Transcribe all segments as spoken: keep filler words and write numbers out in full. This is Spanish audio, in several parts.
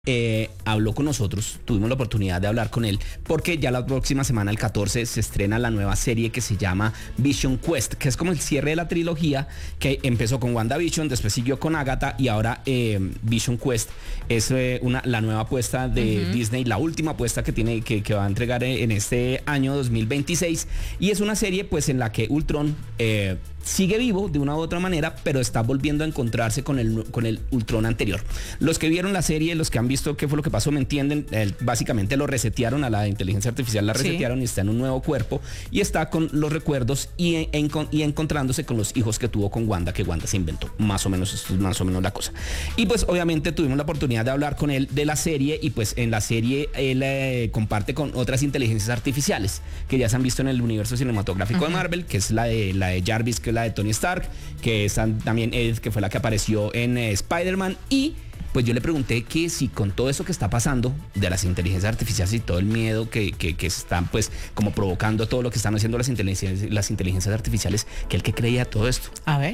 Eh, habló con nosotros, tuvimos la oportunidad de hablar con él porque ya la próxima semana, el catorce, se estrena la nueva serie que se llama Vision Quest, que es como el cierre de la trilogía que empezó con WandaVision, después siguió con Agatha y ahora eh, Vision Quest es eh, una, la nueva apuesta de uh-huh. Disney, la última apuesta que tiene que, que va a entregar en este año dos mil veintiséis, y es una serie pues en la que Ultron eh, sigue vivo de una u otra manera, pero está volviendo a encontrarse con el, con el Ultron anterior. Los que vieron la serie, los que han visto qué fue lo que pasó, me entienden. Eh, básicamente lo resetearon a la inteligencia artificial, la resetearon sí. y está en un nuevo cuerpo y está con los recuerdos y, en, en, y encontrándose con los hijos que tuvo con Wanda, que Wanda se inventó. Más o menos, esto es más o menos la cosa. Y pues obviamente tuvimos la oportunidad de hablar con él de la serie, y pues en la serie él eh, comparte con otras inteligencias artificiales que ya se han visto en el universo cinematográfico uh-huh. de Marvel, que es la de, la de Jarvis, que la de Tony Stark, que es también Ed, que fue la que apareció en eh, Spider-Man. Y pues yo le pregunté que si con todo eso que está pasando de las inteligencias artificiales y todo el miedo que, que, que están pues como provocando todo lo que están haciendo las inteligencias, las inteligencias artificiales, que él que creía todo esto. A ver.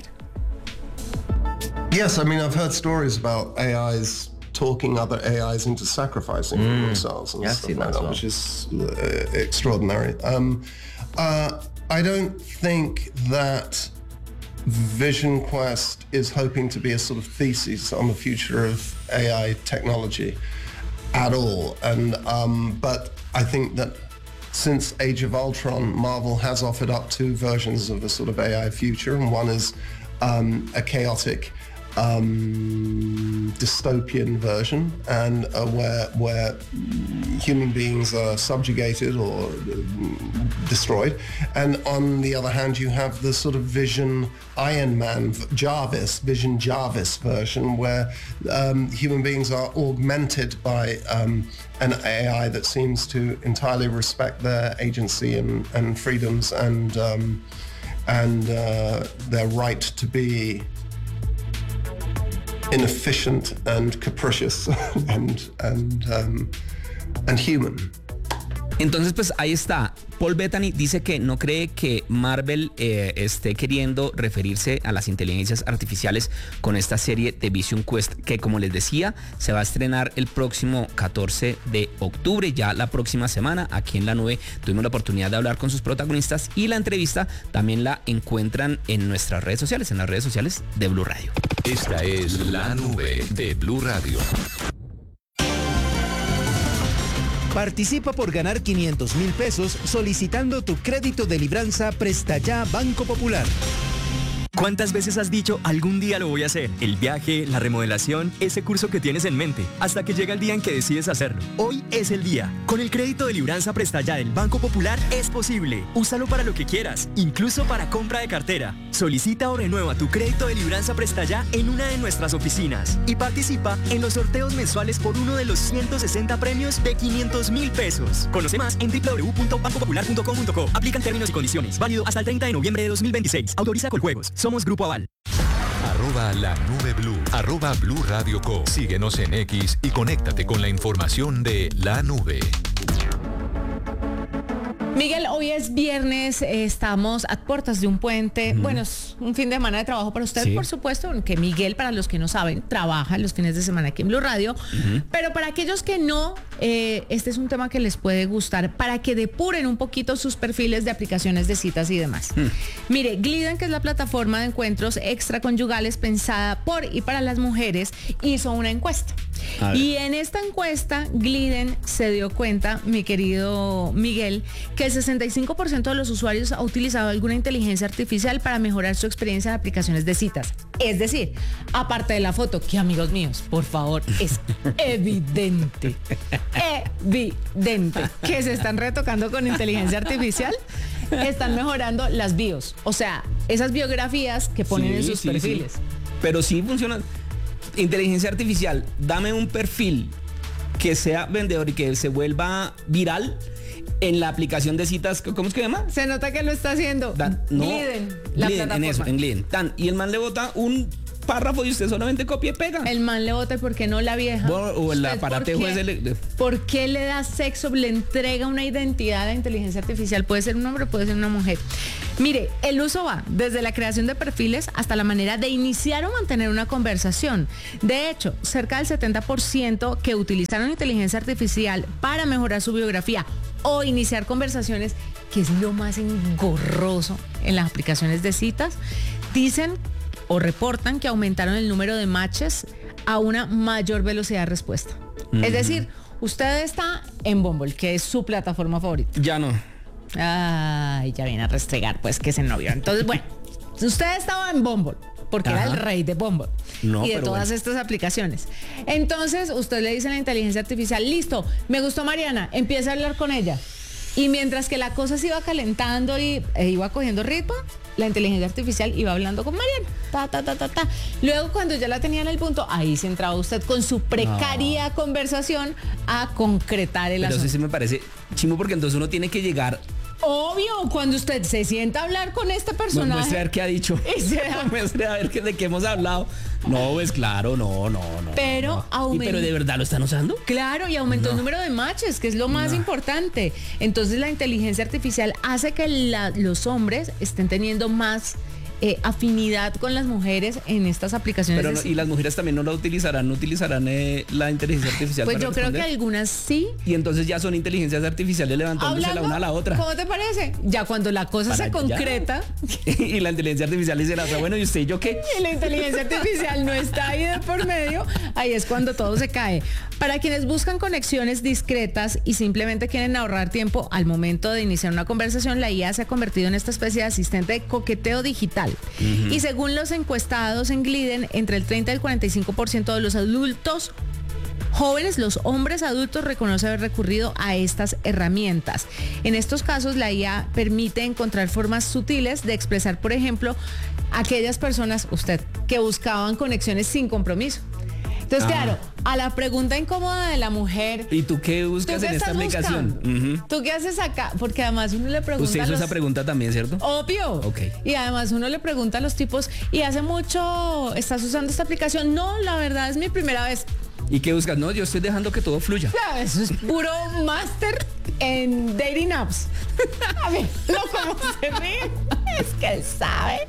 Yes, I mean, I've heard stories about A Is talking other A Is into sacrificing mm. themselves and yes, stuff like that, well. which is uh, extraordinary. Um, uh, I don't think that Vision Quest is hoping to be a sort of thesis on the future of A I technology at all. And um, but I think that since Age of Ultron, Marvel has offered up two versions of a sort of A I future, and one is um, a chaotic Um, dystopian version, and uh, where where human beings are subjugated or uh, destroyed, and on the other hand you have the sort of Vision Iron Man Jarvis, Vision Jarvis version, where um, human beings are augmented by um, an A I that seems to entirely respect their agency and, and freedoms and um, and uh, their right to be inefficient and capricious and and um, and human. Entonces pues ahí está. Paul Bettany dice que no cree que Marvel eh, esté queriendo referirse a las inteligencias artificiales con esta serie de Vision Quest, que como les decía se va a estrenar el próximo catorce de octubre, ya la próxima semana aquí en La Nube. Tuvimos la oportunidad de hablar con sus protagonistas y la entrevista también la encuentran en nuestras redes sociales, en las redes sociales de Blue Radio. Esta es La Nube de Blue Radio. Participa por ganar quinientos mil pesos solicitando tu crédito de libranza Presta Ya Banco Popular. ¿Cuántas veces has dicho algún día lo voy a hacer? El viaje, la remodelación, ese curso que tienes en mente, hasta que llega el día en que decides hacerlo. Hoy es el día. Con el crédito de libranza Presta Ya del Banco Popular es posible. Úsalo para lo que quieras, incluso para compra de cartera. Solicita o renueva tu crédito de libranza Presta Ya en una de nuestras oficinas y participa en los sorteos mensuales por uno de los ciento sesenta premios de quinientos mil pesos. Conoce más en doble u doble u doble u punto banco popular punto com punto co. Aplican términos y condiciones. Válido hasta el treinta de noviembre de dos mil veintiséis. Autoriza Coljuegos. Somos Grupo Aval. Arroba La Nube Blue, arroba Blue Radio Co. Síguenos en X y conéctate con la información de La Nube. Miguel, hoy es viernes, eh, estamos a puertas de un puente. Uh-huh. Bueno, es un fin de semana de trabajo para usted, sí. Por supuesto, aunque Miguel, para los que no saben, trabaja los fines de semana aquí en Blue Radio. Uh-huh. Pero para aquellos que no, eh, este es un tema que les puede gustar, para que depuren un poquito sus perfiles de aplicaciones de citas y demás. Uh-huh. Mire, Gliden, que es la plataforma de encuentros extraconyugales pensada por y para las mujeres, hizo una encuesta. Y en esta encuesta, Gliden se dio cuenta, mi querido Miguel, que el sesenta y cinco por ciento de los usuarios ha utilizado alguna inteligencia artificial para mejorar su experiencia en aplicaciones de citas. Es decir, aparte de la foto, que amigos míos, por favor, es evidente, evidente que se están retocando con inteligencia artificial, están mejorando las bios. O sea, esas biografías que ponen sí, en sus sí, perfiles. Sí. Pero sí funciona. Inteligencia artificial, dame un perfil que sea vendedor y que se vuelva viral en la aplicación de citas. ¿Cómo es que se llama? Se nota que lo está haciendo. Dan, no, Gliden, la Gliden, plataforma. En eso, en Gliden. Dan, y el man le bota un párrafo y usted solamente copia y pega. El man le vota, ¿por qué no la vieja? O, o el aparatejo ese. Le... ¿Por qué le da sexo? Le entrega una identidad a la inteligencia artificial. Puede ser un hombre, puede ser una mujer. Mire, el uso va desde la creación de perfiles hasta la manera de iniciar o mantener una conversación. De hecho, cerca del setenta por ciento que utilizaron inteligencia artificial para mejorar su biografía o iniciar conversaciones, que es lo más engorroso en las aplicaciones de citas, dicen o reportan que aumentaron el número de matches a una mayor velocidad de respuesta. Mm. Es decir, usted está en Bumble, que es su plataforma favorita. Ya no. Ay, ya viene a restregar, pues, que es el novio. Entonces, bueno, usted estaba en Bumble, porque Ajá. era el rey de Bumble no, y de todas bueno. estas aplicaciones. Entonces, usted le dice a la inteligencia artificial, listo, me gustó Mariana, empieza a hablar con ella. Y mientras que la cosa se iba calentando y e iba cogiendo ritmo, la inteligencia artificial iba hablando con Mariana. Ta, ta, ta, ta, ta. Luego, cuando ya la tenía en el punto, ahí se entraba usted con su precaria no. conversación a concretar el Pero asunto. Pero eso sí me parece chimo, porque entonces uno tiene que llegar... Obvio, cuando usted se sienta a hablar con este personaje. Muestre a ver qué ha dicho. Muestre a ver qué, de qué hemos hablado. No, pues claro, no, no, no. Pero no. aumentó. ¿Pero de verdad lo están usando? Claro, y aumentó no. el número de matches, que es lo más no. importante. Entonces la inteligencia artificial hace que la, los hombres estén teniendo más eh, afinidad con las mujeres en estas aplicaciones. Pero no, y las mujeres también no la utilizarán, no utilizarán eh, la inteligencia artificial. Pues para yo responder. creo que algunas sí. Y entonces ya son inteligencias artificiales levantándose la una a la otra. ¿Cómo te parece? Ya cuando la cosa para se concreta. Y la inteligencia artificial dice la otra, bueno, ¿y usted y yo qué? Y la inteligencia artificial no está ahí de por medio, ahí es cuando todo se cae. Para quienes buscan conexiones discretas y simplemente quieren ahorrar tiempo al momento de iniciar una conversación, la I A se ha convertido en esta especie de asistente de coqueteo digital. Uh-huh. Y según los encuestados en Gliden, entre el treinta y el cuarenta y cinco por ciento de los adultos jóvenes, los hombres adultos, reconocen haber recurrido a estas herramientas. En estos casos, la I A permite encontrar formas sutiles de expresar, por ejemplo, aquellas personas, usted, que buscaban conexiones sin compromiso. Entonces, ah. claro, a la pregunta incómoda de la mujer. ¿Y tú qué buscas ¿tú qué en esta aplicación? Uh-huh. ¿Tú qué haces acá? Porque además uno le pregunta. Usted hizo los... esa pregunta también, ¿cierto? Obvio. Ok. Y además uno le pregunta a los tipos, ¿y hace mucho estás usando esta aplicación? No, la verdad es mi primera vez. ¿Y qué buscas? No, yo estoy dejando que todo fluya. Claro, eso es puro máster en dating apps. A ver, no, como se ríe. Es que él sabe.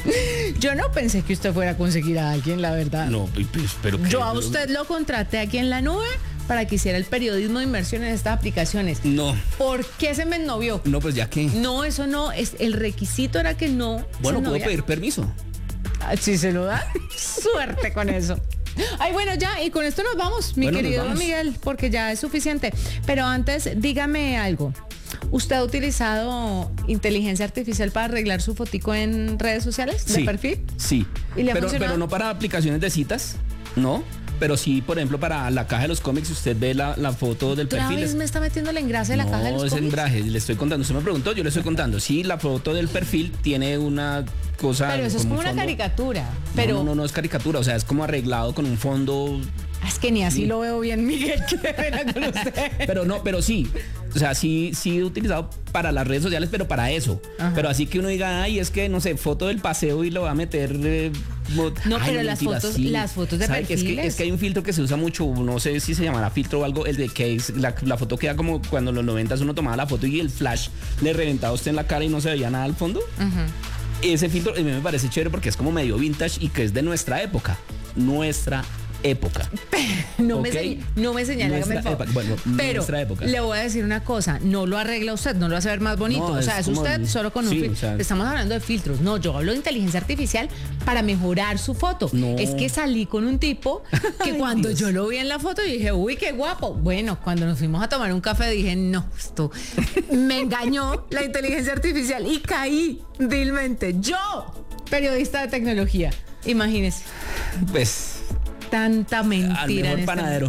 Yo no pensé que usted fuera a conseguir a alguien, la verdad. No, pero ¿qué? Yo a usted lo contraté aquí en la nube para que hiciera el periodismo de inmersión en estas aplicaciones. No. ¿Por qué se me ennovió? No, pues ya que. No, eso no, es el requisito era que no. Bueno, puedo pedir permiso. Si se lo da, suerte con eso. Ay, bueno, ya, y con esto nos vamos, mi bueno, querido vamos. Miguel, porque ya es suficiente. Pero antes, dígame algo. ¿Usted ha utilizado inteligencia artificial para arreglar su fotico en redes sociales de sí, perfil? Sí. ¿Y le ha pero, funcionado? pero no para aplicaciones de citas, no. Pero sí, por ejemplo, para la caja de los cómics, usted ve la, la foto del ¿Otra perfil. vez me está metiendo el engrase de la no, caja de los es cómics? engraje, le estoy contando. Usted me preguntó, yo le estoy contando. Sí, la foto del perfil tiene una cosa. Pero eso es como una fondo. Caricatura. Pero... No, no, no, no es caricatura, o sea, es como arreglado con un fondo. Es que ni así sí. lo veo bien, Miguel, qué pena con usted. Pero no, pero sí, o sea, sí, sí he utilizado para las redes sociales, pero para eso. Ajá. Pero así que uno diga, ay, es que, no sé, foto del paseo y lo va a meter... Eh, no, ay, pero no, las, mentira, fotos, sí. las fotos de perfiles. Es que, es que hay un filtro que se usa mucho, no sé si se llamará filtro o algo, el de que es, la, la foto queda como cuando en los noventas uno tomaba la foto y el flash le reventaba a usted en la cara y no se veía nada al fondo. Ajá. Ese filtro a mí me parece chévere porque es como medio vintage y que es de nuestra época. Nuestra época. No, okay. me, no me señale, hágame el favor. Bueno, pero nuestra época. Le voy a decir una cosa, no lo arregla usted, no lo hace ver más bonito. No, o sea, es, es usted el, solo con un sí, filtro. O sea, estamos hablando de filtros. No, yo hablo de inteligencia artificial para mejorar su foto. No. Es que salí con un tipo que Ay, cuando Dios. yo lo vi en la foto dije, uy, qué guapo. Bueno, cuando nos fuimos a tomar un café dije, no, esto me engañó la inteligencia artificial y caí vilmente. Yo, periodista de tecnología, imagínese. Pues... Tanta mentira. Al mejor en este panadero.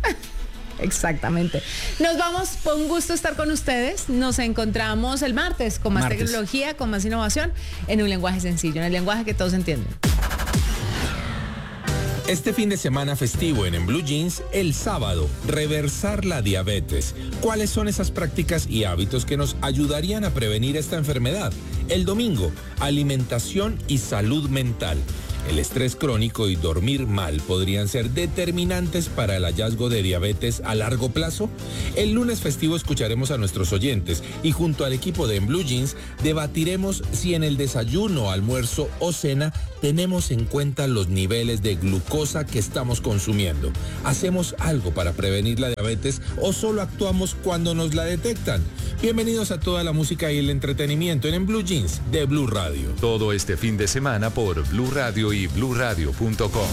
Exactamente. Nos vamos, fue un gusto estar con ustedes. Nos encontramos el martes con más martes. tecnología, con más innovación, en un lenguaje sencillo, en el lenguaje que todos entienden. Este fin de semana festivo en En Blue Jeans, el sábado, reversar la diabetes. ¿Cuáles son esas prácticas y hábitos que nos ayudarían a prevenir esta enfermedad? El domingo, alimentación y salud mental. El estrés crónico y dormir mal podrían ser determinantes para el hallazgo de diabetes a largo plazo. El lunes festivo escucharemos a nuestros oyentes y junto al equipo de En Blue Jeans debatiremos si en el desayuno, almuerzo o cena tenemos en cuenta los niveles de glucosa que estamos consumiendo. ¿Hacemos algo para prevenir la diabetes o solo actuamos cuando nos la detectan? Bienvenidos a toda la música y el entretenimiento en En Blue Jeans de Blue Radio. Todo este fin de semana por Blue Radio y blue radio punto com.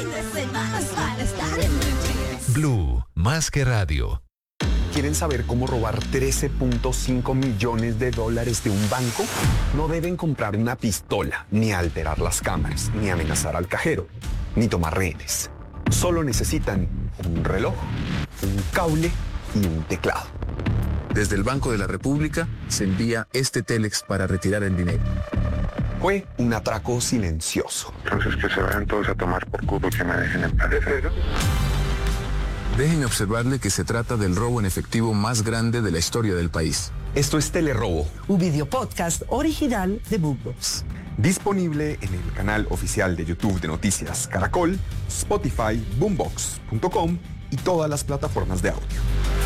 Blue, más que radio. ¿Quieren saber cómo robar trece punto cinco millones de dólares de un banco? No deben comprar una pistola, ni alterar las cámaras, ni amenazar al cajero, ni tomar rehenes. Solo necesitan un reloj, un cable y un teclado. Desde el Banco de la República se envía este Telex para retirar el dinero. Fue un atraco silencioso. Entonces que se vayan todos a tomar por culo y que me dejen en paz. Déjenme observarle que se trata del robo en efectivo más grande de la historia del país. Esto es Telerobo, un video podcast original de Boombox. Disponible en el canal oficial de YouTube de Noticias Caracol, Spotify, boombox punto com y todas las plataformas de audio.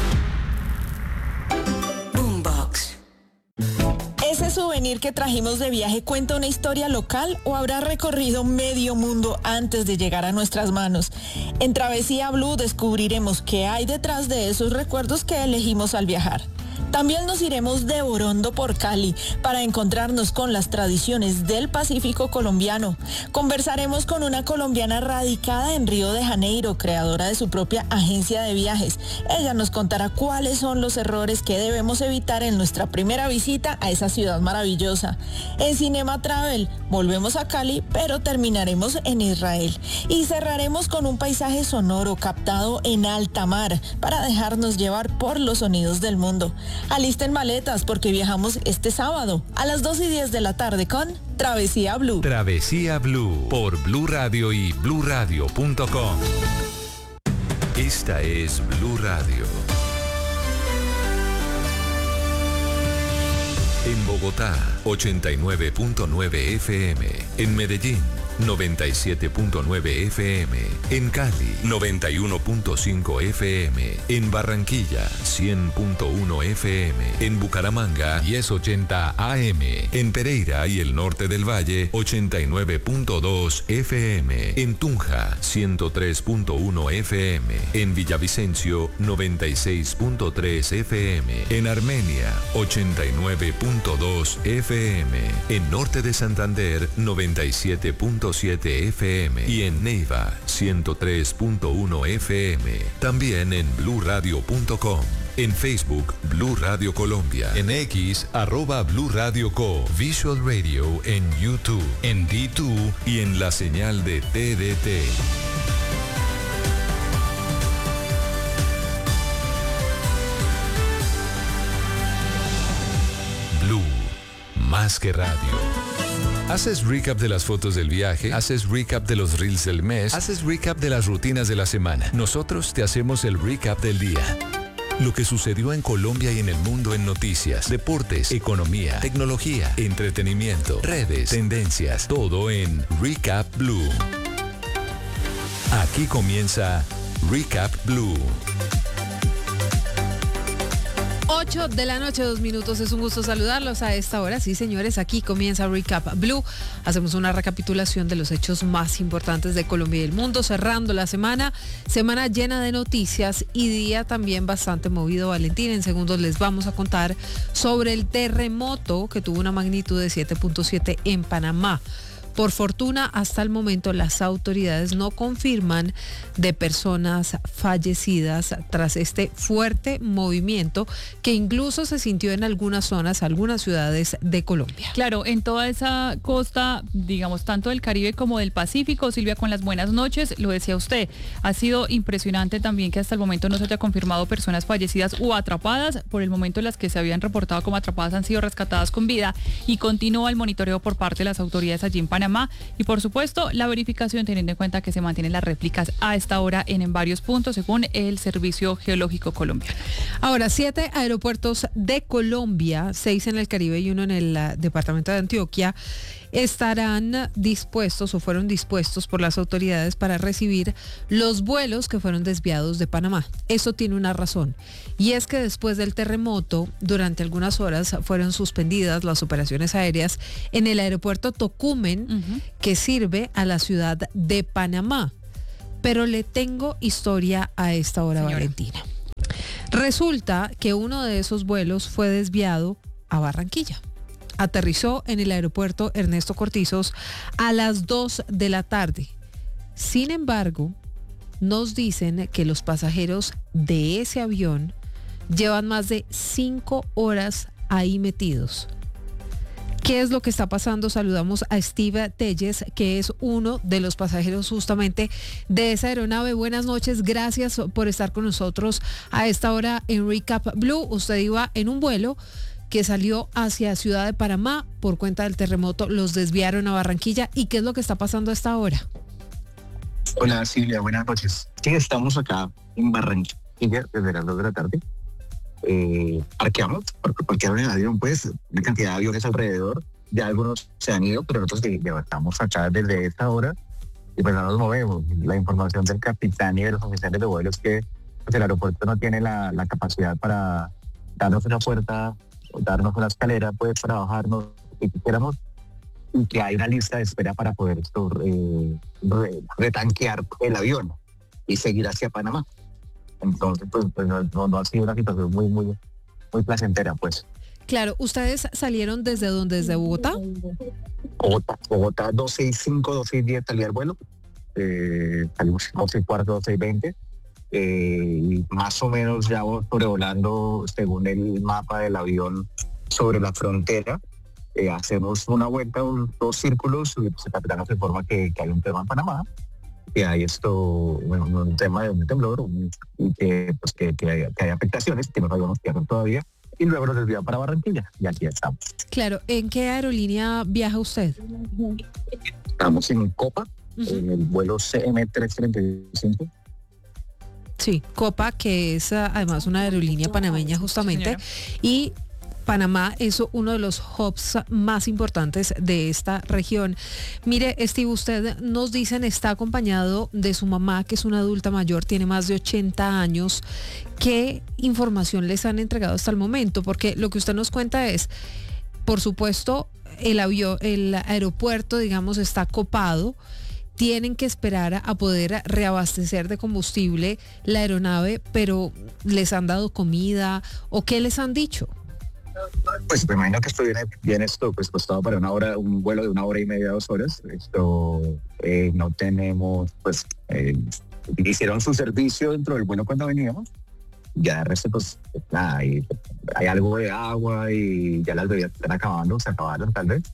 Boombox. ¿Ese souvenir que trajimos de viaje cuenta una historia local o habrá recorrido medio mundo antes de llegar a nuestras manos? En Travesía Blue descubriremos qué hay detrás de esos recuerdos que elegimos al viajar. También nos iremos de Orondo por Cali para encontrarnos con las tradiciones del Pacífico colombiano. Conversaremos con una colombiana radicada en Río de Janeiro, creadora de su propia agencia de viajes. Ella nos contará cuáles son los errores que debemos evitar en nuestra primera visita a esa ciudad maravillosa. En Cinema Travel volvemos a Cali, pero terminaremos en Israel. Y cerraremos con un paisaje sonoro captado en alta mar para dejarnos llevar por los sonidos del mundo. Alisten maletas porque viajamos este sábado a las dos y diez de la tarde con Travesía Blue. Travesía Blue por Blue Radio y blue radio punto com. Esta es Blue Radio. En Bogotá, ochenta y nueve punto nueve F M. En Medellín, noventa y siete punto nueve F M. En Cali, noventa y uno punto cinco F M. En Barranquilla, cien punto uno F M. En Bucaramanga, diez ochenta A M. En Pereira y el norte del Valle, ochenta y nueve punto dos F M. En Tunja, ciento tres punto uno F M. En Villavicencio, noventa y seis punto tres F M. En Armenia, ochenta y nueve punto dos F M. En norte de Santander, noventa y siete punto siete F M. Y en Neiva, ciento tres punto uno F M. También en blue radio punto com. En Facebook, Blue Radio Colombia. En X, arroba Blue Radio Co. Visual Radio en YouTube, en D dos y en la señal de T D T. Blue, más que radio. ¿Haces recap de las fotos del viaje? ¿Haces recap de los reels del mes? ¿Haces recap de las rutinas de la semana? Nosotros te hacemos el recap del día. Lo que sucedió en Colombia y en el mundo en noticias, deportes, economía, tecnología, entretenimiento, redes, tendencias, todo en Recap Blue. Aquí comienza Recap Blue. ocho de la noche, dos minutos. Es un gusto saludarlos a esta hora. Sí, señores, aquí comienza Recap Blue. Hacemos una recapitulación de los hechos más importantes de Colombia y el mundo, cerrando la semana. Semana llena de noticias y día también bastante movido, Valentín. En segundos les vamos a contar sobre el terremoto que tuvo una magnitud de siete punto siete en Panamá. Por fortuna, hasta el momento las autoridades no confirman de personas fallecidas tras este fuerte movimiento que incluso se sintió en algunas zonas, algunas ciudades de Colombia. Claro, en toda esa costa, digamos, tanto del Caribe como del Pacífico. Silvia, con las buenas noches, lo decía usted, ha sido impresionante también que hasta el momento no se haya confirmado personas fallecidas o atrapadas. Por el momento las que se habían reportado como atrapadas han sido rescatadas con vida y continúa el monitoreo por parte de las autoridades allí en Panamá. Panamá y por supuesto la verificación teniendo en cuenta que se mantienen las réplicas a esta hora en, en varios puntos según el Servicio Geológico Colombiano. Ahora, siete aeropuertos de Colombia, seis en el Caribe y uno en el uh, departamento de Antioquia, estarán dispuestos o fueron dispuestos por las autoridades para recibir los vuelos que fueron desviados de Panamá. Eso tiene una razón, y es que después del terremoto, durante algunas horas fueron suspendidas las operaciones aéreas en el aeropuerto Tocumen, uh-huh. que sirve a la ciudad de Panamá. Pero le tengo historia a esta hora, Señora. Valentina. Resulta que uno de esos vuelos fue desviado a Barranquilla. Aterrizó en el aeropuerto Ernesto Cortizos a las dos de la tarde. Sin embargo, nos dicen que los pasajeros de ese avión llevan más de cinco horas ahí metidos. ¿Qué es lo que está pasando? Saludamos a Steve Telles, que es uno de los pasajeros justamente de esa aeronave. Buenas noches, gracias por estar con nosotros a esta hora en Recap Blue. Usted iba en un vuelo que salió hacia Ciudad de Panamá por cuenta del terremoto, los desviaron a Barranquilla. ¿Y qué es lo que está pasando a esta hora? Hola Silvia, buenas noches. Sí, estamos acá en Barranquilla desde las dos de la tarde. Eh, parqueamos, parquearon el avión, pues, una cantidad de aviones alrededor, ya algunos se han ido, pero nosotros ya estamos acá desde esta hora y pues no nos movemos. La información del capitán y de los oficiales de vuelo es que pues, el aeropuerto no tiene la, la capacidad para darnos una puerta, darnos una escalera, pues, para bajarnos si quisiéramos, y que hay una lista de espera para poder esto, eh, re, retanquear el avión y seguir hacia Panamá. Entonces, pues, pues no, no ha sido una situación muy, muy, muy placentera, pues. Claro, ¿ustedes salieron desde dónde? ¿Desde Bogotá? Bogotá, Bogotá, dos seis cinco, dos seis diez salía el vuelo. Eh, salimos doce y cuarto, doce y veinte. Eh, y más o menos ya sobrevolando, según el mapa del avión, sobre la frontera. Eh, hacemos una vuelta, un, dos círculos, y pues, el capitán nos informa que, que hay un tema en Panamá, que hay esto, bueno, un tema de un temblor, y que, pues, que, que, hay, que hay afectaciones, que no sabemos qué hacer todavía, y luego nos desvía para Barranquilla, y aquí estamos. Claro, ¿en qué aerolínea viaja usted? Estamos en Copa, uh-huh. en el vuelo C M trescientos treinta y cinco. Sí, Copa, que es además una aerolínea panameña justamente, sí, y Panamá es uno de los hubs más importantes de esta región. Mire, Steve, usted nos dicen está acompañado de su mamá, que es una adulta mayor, tiene más de ochenta años. ¿Qué información les han entregado hasta el momento? Porque lo que usted nos cuenta es, por supuesto, el avión, el aeropuerto, digamos, está copado. Tienen que esperar a poder reabastecer de combustible la aeronave, pero ¿les han dado comida o qué les han dicho? Pues me imagino que esto viene, viene esto pues costado para una hora, un vuelo de una hora y media, dos horas. Esto eh, no tenemos, pues eh, hicieron su servicio dentro del vuelo cuando veníamos. Ya de resto, pues nada, hay, hay algo de agua y ya las bebidas están acabando, se acabaron tal vez.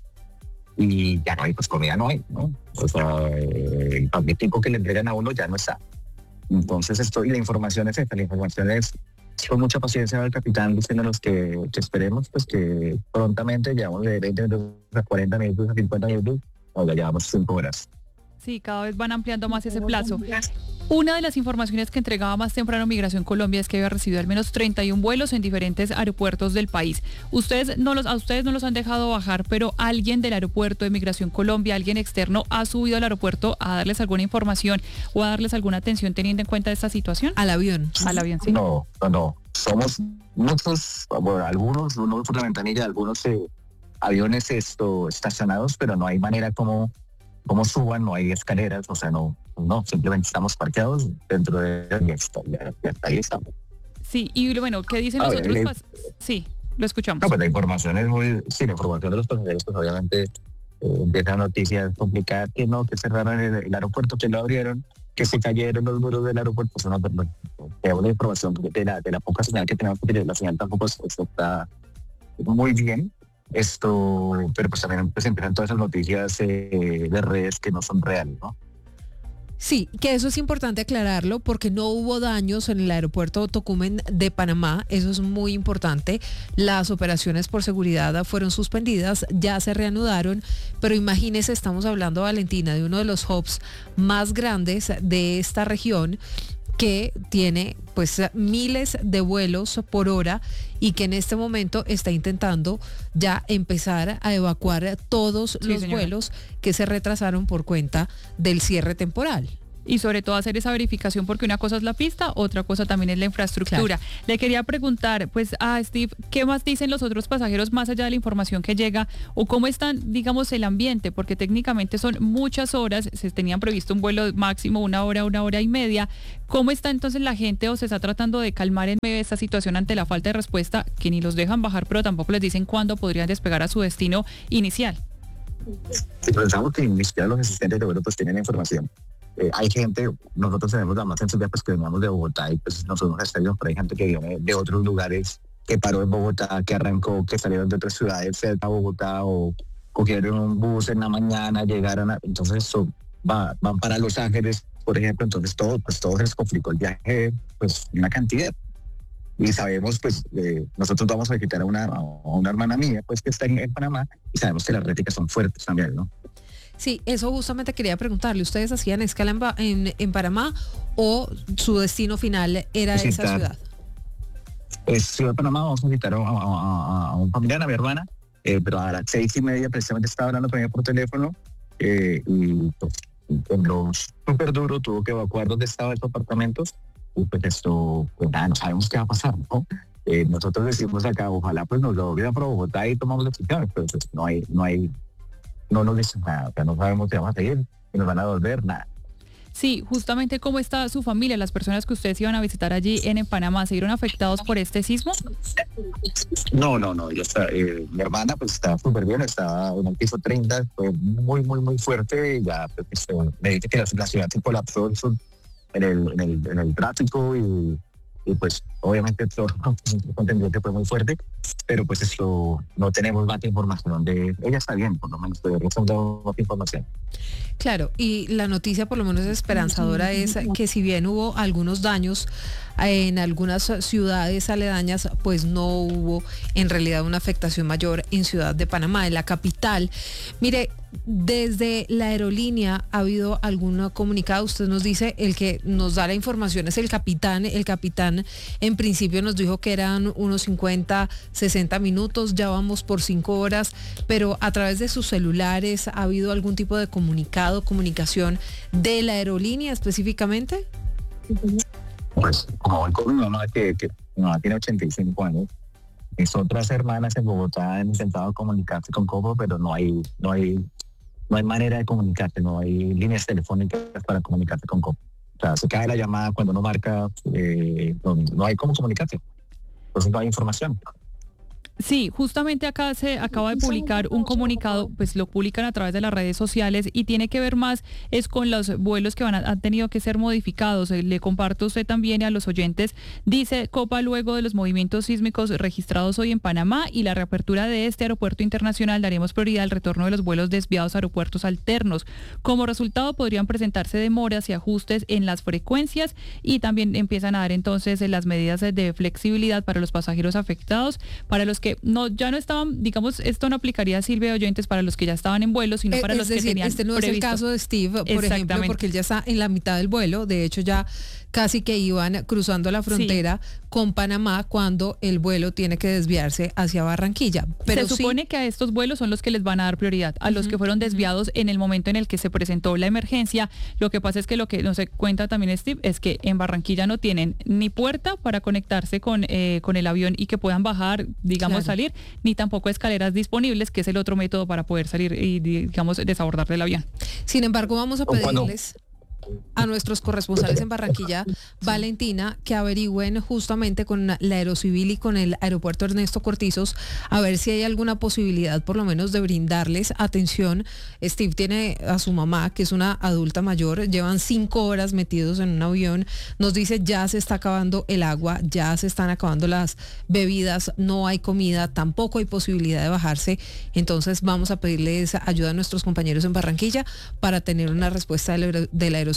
Y ya no hay, pues comida no hay, ¿no? O sea, eh, el paquetico que le entregan a uno ya no está. Entonces esto, y la información es esta, la información es con mucha paciencia al capitán diciéndonos que, que esperemos, pues que prontamente llevamos de veinte minutos a cuarenta minutos a cincuenta minutos, o ya llevamos cinco horas. Sí, cada vez van ampliando más ese plazo. Una de las informaciones que entregaba más temprano Migración Colombia es que había recibido al menos treinta y uno vuelos en diferentes aeropuertos del país. Ustedes no los, a ustedes no los han dejado bajar, pero alguien del aeropuerto de Migración Colombia, alguien externo, ha subido al aeropuerto a darles alguna información o a darles alguna atención teniendo en cuenta esta situación. Al avión. Al avión, sí. No, no, no. Somos muchos, bueno, algunos, uno por la ventanilla, algunos eh, aviones esto, estacionados, pero no hay manera como, como suban, no hay escaleras, o sea, no. No, simplemente estamos parqueados dentro de y está, ya, ya está, ahí estamos. Sí, y bueno, ¿qué dicen los otros? Pas- sí, lo escuchamos. No, pues la información es muy, sí, la información de los pasajeros, pues obviamente eh, empieza noticias complicadas, que no, que cerraron el, el aeropuerto, que lo abrieron, que se cayeron los muros del aeropuerto, pues no, perdón, tenemos la información de la, de la poca señal que tenemos, porque la señal tampoco está muy bien, esto, pero pues también pues empiezan todas esas noticias eh, de redes que no son reales, ¿no? Sí, que eso es importante aclararlo porque no hubo daños en el aeropuerto Tocumen de Panamá, eso es muy importante. Las operaciones por seguridad fueron suspendidas, ya se reanudaron, pero imagínese, estamos hablando, Valentina, de uno de los hubs más grandes de esta región, que tiene pues miles de vuelos por hora y que en este momento está intentando ya empezar a evacuar todos Sí, los señora. vuelos que se retrasaron por cuenta del cierre temporal. Y sobre todo hacer esa verificación, porque una cosa es la pista, otra cosa también es la infraestructura. Claro. Le quería preguntar, pues, a Steve, ¿qué más dicen los otros pasajeros más allá de la información que llega? ¿O cómo están, digamos, el ambiente? Porque técnicamente son muchas horas, se tenían previsto un vuelo máximo una hora, una hora y media. ¿Cómo está entonces la gente o se está tratando de calmar en medio de esta situación ante la falta de respuesta, que ni los dejan bajar, pero tampoco les dicen cuándo podrían despegar a su destino inicial? Si pensamos que ni siquiera los asistentes de vuelo pues tienen la información. Eh, hay gente, nosotros tenemos la más sencilla pues que venimos de Bogotá y pues nosotros estamos, pero hay gente que viene de otros lugares, que paró en Bogotá, que arrancó, que salieron de otras ciudades cerca a Bogotá o cogieron un bus en la mañana, llegaron a, entonces so, va, van para Los Ángeles, por ejemplo, entonces todo, pues todo se les complicó el viaje, pues una cantidad. Y sabemos, pues, eh, nosotros vamos a visitar a una, a una hermana mía, pues, que está en, en Panamá, y sabemos que las réticas son fuertes también, ¿no? Sí, eso justamente quería preguntarle. ¿Ustedes hacían escala en, en, en Panamá o su destino final era Visitar. esa ciudad? Es Ciudad de Panamá, vamos a visitar a, a, a, a un familiar, a mi hermana, eh, pero a las seis y media precisamente estaba hablando con ella por teléfono eh, y pues, en lo súper duro tuvo que evacuar donde estaban estos apartamentos y pues esto, pues nada, no sabemos qué va a pasar, ¿no? Eh, nosotros decimos acá, ojalá pues nos lo olvidan para Bogotá y tomamos decisiones, pero pues no hay, no hay, no nos dicen nada, o sea, no sabemos si vamos a seguir y nos van a devolver, nada. Sí, justamente cómo está su familia, las personas que ustedes iban a visitar allí en, en Panamá, ¿se vieron afectados por este sismo? No, no, no, yo está, eh, mi hermana pues está súper bien, está en el piso treinta, fue muy, muy, muy fuerte y ya pues, este, me dice que la, la ciudad se colapsó en el, en el, en el tráfico y, y pues obviamente todo entendió que fue muy fuerte, pero pues esto no tenemos más información de ella, está bien, por lo menos tenemos más información. Claro, y la noticia por lo menos esperanzadora es que si bien hubo algunos daños en algunas ciudades aledañas, pues no hubo en realidad una afectación mayor en Ciudad de Panamá, en la capital. Mire, desde la aerolínea ha habido algún comunicado, usted nos dice, el que nos da la información es el capitán, el capitán en principio nos dijo que eran unos cincuenta, sesenta minutos, ya vamos por cinco horas, pero a través de sus celulares ha habido algún tipo de comunicado, comunicación de la aerolínea específicamente. Pues como voy con mi mamá que, que mi mamá tiene ochenta y cinco años, mis otras hermanas en Bogotá han intentado comunicarse con Copo, pero no hay, no hay, no hay manera de comunicarse, no hay líneas telefónicas para comunicarse con Copo. O sea, se cae la llamada cuando uno marca, eh, no, no hay cómo comunicarse, entonces no hay información. Sí, justamente acá se acaba de publicar un comunicado, pues lo publican a través de las redes sociales y tiene que ver más es con los vuelos que van a, han tenido que ser modificados. Le comparto a usted también y a los oyentes. Dice Copa, luego de los movimientos sísmicos registrados hoy en Panamá y la reapertura de este aeropuerto internacional, daremos prioridad al retorno de los vuelos desviados a aeropuertos alternos. Como resultado podrían presentarse demoras y ajustes en las frecuencias y también empiezan a dar entonces las medidas de flexibilidad para los pasajeros afectados, para los que no ya no estaban, digamos, esto no aplicaría, Silvia, oyentes, para los que ya estaban en vuelo, sino para es los decir, que tenían este no previsto. Es el caso de Steve, por ejemplo, porque él ya está en la mitad del vuelo, de hecho ya casi que iban cruzando la frontera sí. con Panamá cuando el vuelo tiene que desviarse hacia Barranquilla. Pero se supone sí, que a estos vuelos son los que les van a dar prioridad, a los uh-huh, que fueron desviados uh-huh. en el momento en el que se presentó la emergencia. Lo que pasa es que lo que nos cuenta también Steve es que en Barranquilla no tienen ni puerta para conectarse con, eh, con el avión y que puedan bajar, digamos, claro. salir, ni tampoco escaleras disponibles, que es el otro método para poder salir y, digamos, desabordar del avión. Sin embargo, vamos a pedirles a nuestros corresponsales en Barranquilla, Valentina, que averigüen justamente con la Aerocivil y con el aeropuerto Ernesto Cortizos a ver si hay alguna posibilidad por lo menos de brindarles atención. Steve tiene a su mamá, que es una adulta mayor, llevan cinco horas metidos en un avión, nos dice ya se está acabando el agua, ya se están acabando las bebidas, no hay comida, tampoco hay posibilidad de bajarse, entonces vamos a pedirles ayuda a nuestros compañeros en Barranquilla para tener una respuesta del, del Aerocivil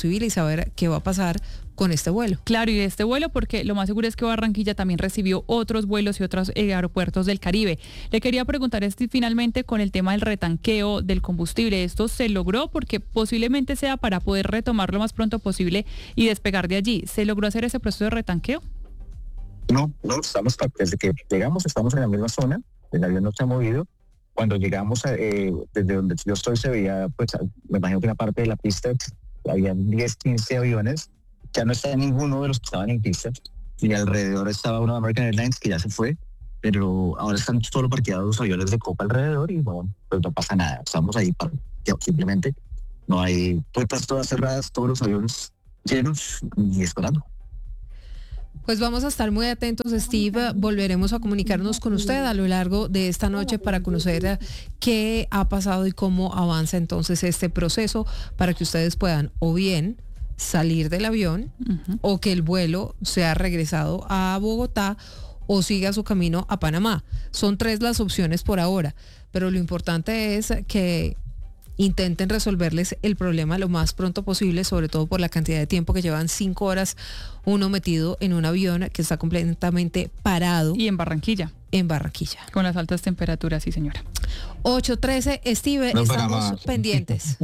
civil y saber qué va a pasar con este vuelo. Claro, y de este vuelo porque lo más seguro es que Barranquilla también recibió otros vuelos y otros eh, aeropuertos del Caribe. Le quería preguntar este, finalmente con el tema del retanqueo del combustible. ¿Esto se logró? Porque posiblemente sea para poder retomar lo más pronto posible y despegar de allí. ¿Se logró hacer ese proceso de retanqueo? No, no, estamos, desde que llegamos estamos en la misma zona, el avión no se ha movido. Cuando llegamos, a, eh, desde donde yo estoy se veía, pues me imagino que una parte de la pista, había diez, quince aviones, ya no está ninguno de los que estaban en pista, y alrededor estaba uno de American Airlines que ya se fue, pero ahora están solo parqueados los aviones de Copa alrededor y bueno, pues no pasa nada, estamos ahí para, simplemente no hay puertas todas cerradas, todos los aviones llenos y esperando. Pues vamos a estar muy atentos, Steve. Volveremos a comunicarnos con usted a lo largo de esta noche para conocer qué ha pasado y cómo avanza entonces este proceso para que ustedes puedan o bien salir del avión uh-huh. o que el vuelo sea regresado a Bogotá o siga su camino a Panamá. Son tres las opciones por ahora, pero lo importante es que intenten resolverles el problema lo más pronto posible, sobre todo por la cantidad de tiempo que llevan cinco horas uno metido en un avión que está completamente parado. Y en Barranquilla. En Barranquilla. Con las altas temperaturas, sí señora. ocho trece, Steve, no estamos pendientes.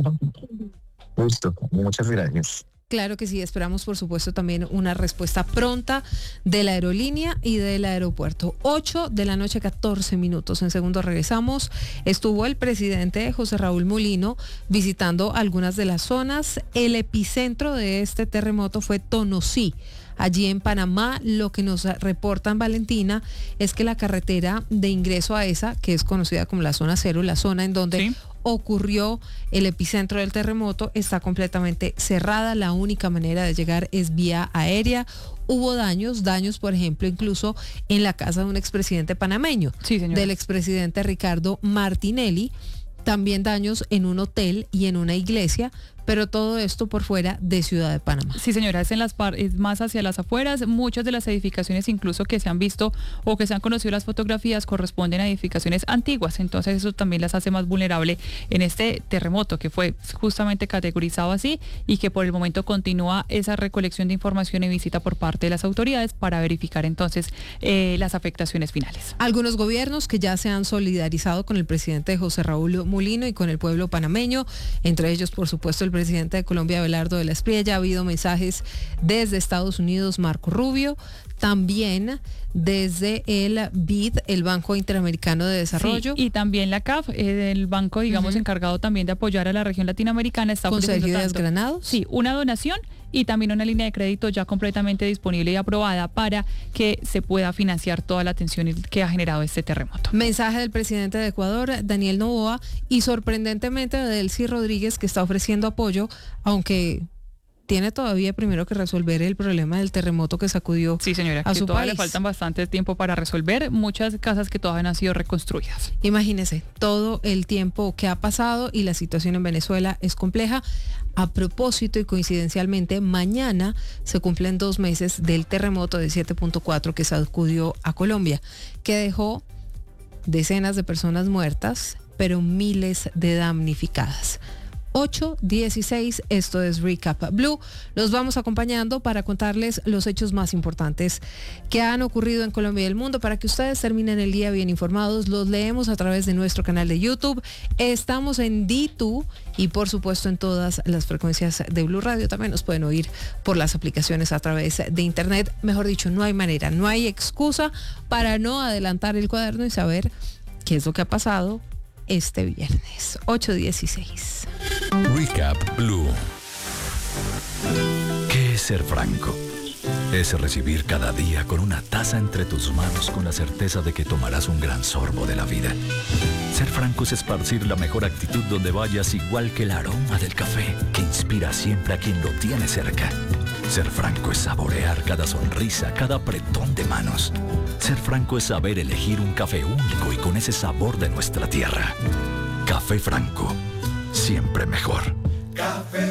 Listo, muchas gracias. Claro que sí, esperamos por supuesto también una respuesta pronta de la aerolínea y del aeropuerto. ocho de la noche, catorce minutos. En segundo regresamos. Estuvo el presidente José Raúl Mulino visitando algunas de las zonas. El epicentro de este terremoto fue Tonosí. Allí en Panamá, lo que nos reportan, Valentina, es que la carretera de ingreso a esa, que es conocida como la zona cero, la zona en donde ¿sí? ocurrió el epicentro del terremoto, está completamente cerrada. La única manera de llegar es vía aérea. Hubo daños, daños, por ejemplo, incluso en la casa de un expresidente panameño, sí, del expresidente Ricardo Martinelli. También daños en un hotel y en una iglesia, pero todo esto por fuera de Ciudad de Panamá. Sí, señora, es, en las par es más hacia las afueras. Muchas de las edificaciones incluso que se han visto o que se han conocido las fotografías corresponden a edificaciones antiguas, entonces eso también las hace más vulnerables en este terremoto que fue justamente categorizado así y que por el momento continúa esa recolección de información y visita por parte de las autoridades para verificar entonces eh, las afectaciones finales. Algunos gobiernos que ya se han solidarizado con el presidente José Raúl Mulino y con el pueblo panameño, entre ellos por supuesto el presidente de Colombia, Abelardo de la Espriella. Ha habido mensajes desde Estados Unidos, Marco Rubio, también desde el B I D, el Banco Interamericano de Desarrollo. Sí, y también la C A F, eh, el banco, digamos, uh-huh. encargado también de apoyar a la región latinoamericana. Está ¿Con ofreciendo Sergio tanto, Granados? Sí, una donación y también una línea de crédito ya completamente disponible y aprobada para que se pueda financiar toda la atención que ha generado este terremoto. Mensaje del presidente de Ecuador, Daniel Noboa, y sorprendentemente de Delcy Rodríguez, que está ofreciendo apoyo, aunque tiene todavía primero que resolver el problema del terremoto que sacudió sí, señora, a que su todavía país. le faltan bastante tiempo para resolver muchas casas que todavía no han sido reconstruidas. Imagínese, todo el tiempo que ha pasado y la situación en Venezuela es compleja. A propósito y coincidencialmente, mañana se cumplen dos meses del terremoto de siete punto cuatro que sacudió a Colombia, que dejó decenas de personas muertas, pero miles de damnificadas. ocho dieciséis, esto es Recap Blue. Los vamos acompañando para contarles los hechos más importantes que han ocurrido en Colombia y el mundo para que ustedes terminen el día bien informados. Los leemos a través de nuestro canal de YouTube. Estamos en D dos y por supuesto en todas las frecuencias de Blue Radio. También nos pueden oír por las aplicaciones a través de internet. Mejor dicho, no hay manera, no hay excusa para no adelantar el cuaderno y saber qué es lo que ha pasado este viernes. ocho dieciséis. Recap Blue. ¿Qué es ser franco? Es recibir cada día con una taza entre tus manos con la certeza de que tomarás un gran sorbo de la vida. Ser franco es esparcir la mejor actitud donde vayas, igual que el aroma del café que inspira siempre a quien lo tiene cerca. Ser franco es saborear cada sonrisa, cada apretón de manos. Ser franco es saber elegir un café único y con ese sabor de nuestra tierra. Café Franco, siempre mejor. Café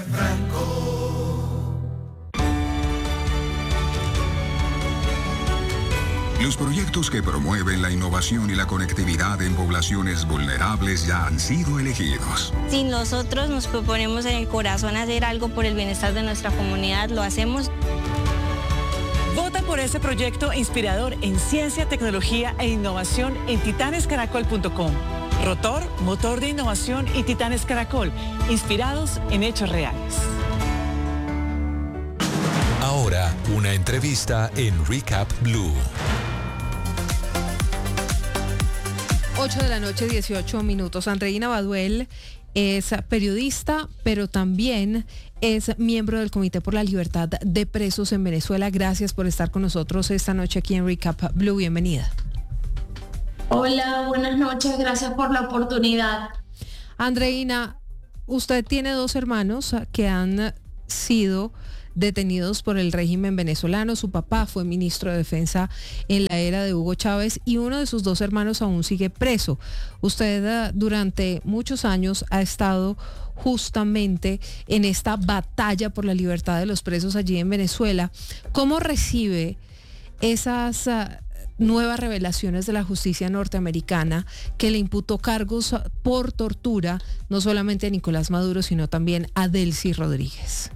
Franco. Los proyectos que promueven la innovación y la conectividad en poblaciones vulnerables ya han sido elegidos. Si nosotros nos proponemos en el corazón hacer algo por el bienestar de nuestra comunidad, lo hacemos. Vota por ese proyecto inspirador en ciencia, tecnología e innovación en titanes caracol punto com. Rotor, motor de innovación y Titanes Caracol, inspirados en hechos reales. Ahora, una entrevista en Recap Blue. ocho de la noche, dieciocho minutos. Andreina Baduel es periodista, pero también es miembro del Comité por la Libertad de Presos en Venezuela. Gracias por estar con nosotros esta noche aquí en Recap Blue. Bienvenida. Hola, buenas noches. Gracias por la oportunidad. Andreina, usted tiene dos hermanos que han sido detenidos por el régimen venezolano. Su papá fue ministro de Defensa en la era de Hugo Chávez y uno de sus dos hermanos aún sigue preso. Usted durante muchos años ha estado justamente en esta batalla por la libertad de los presos allí en Venezuela. ¿Cómo recibe esas uh, nuevas revelaciones de la justicia norteamericana que le imputó cargos por tortura no solamente a Nicolás Maduro, sino también a Delcy Rodríguez?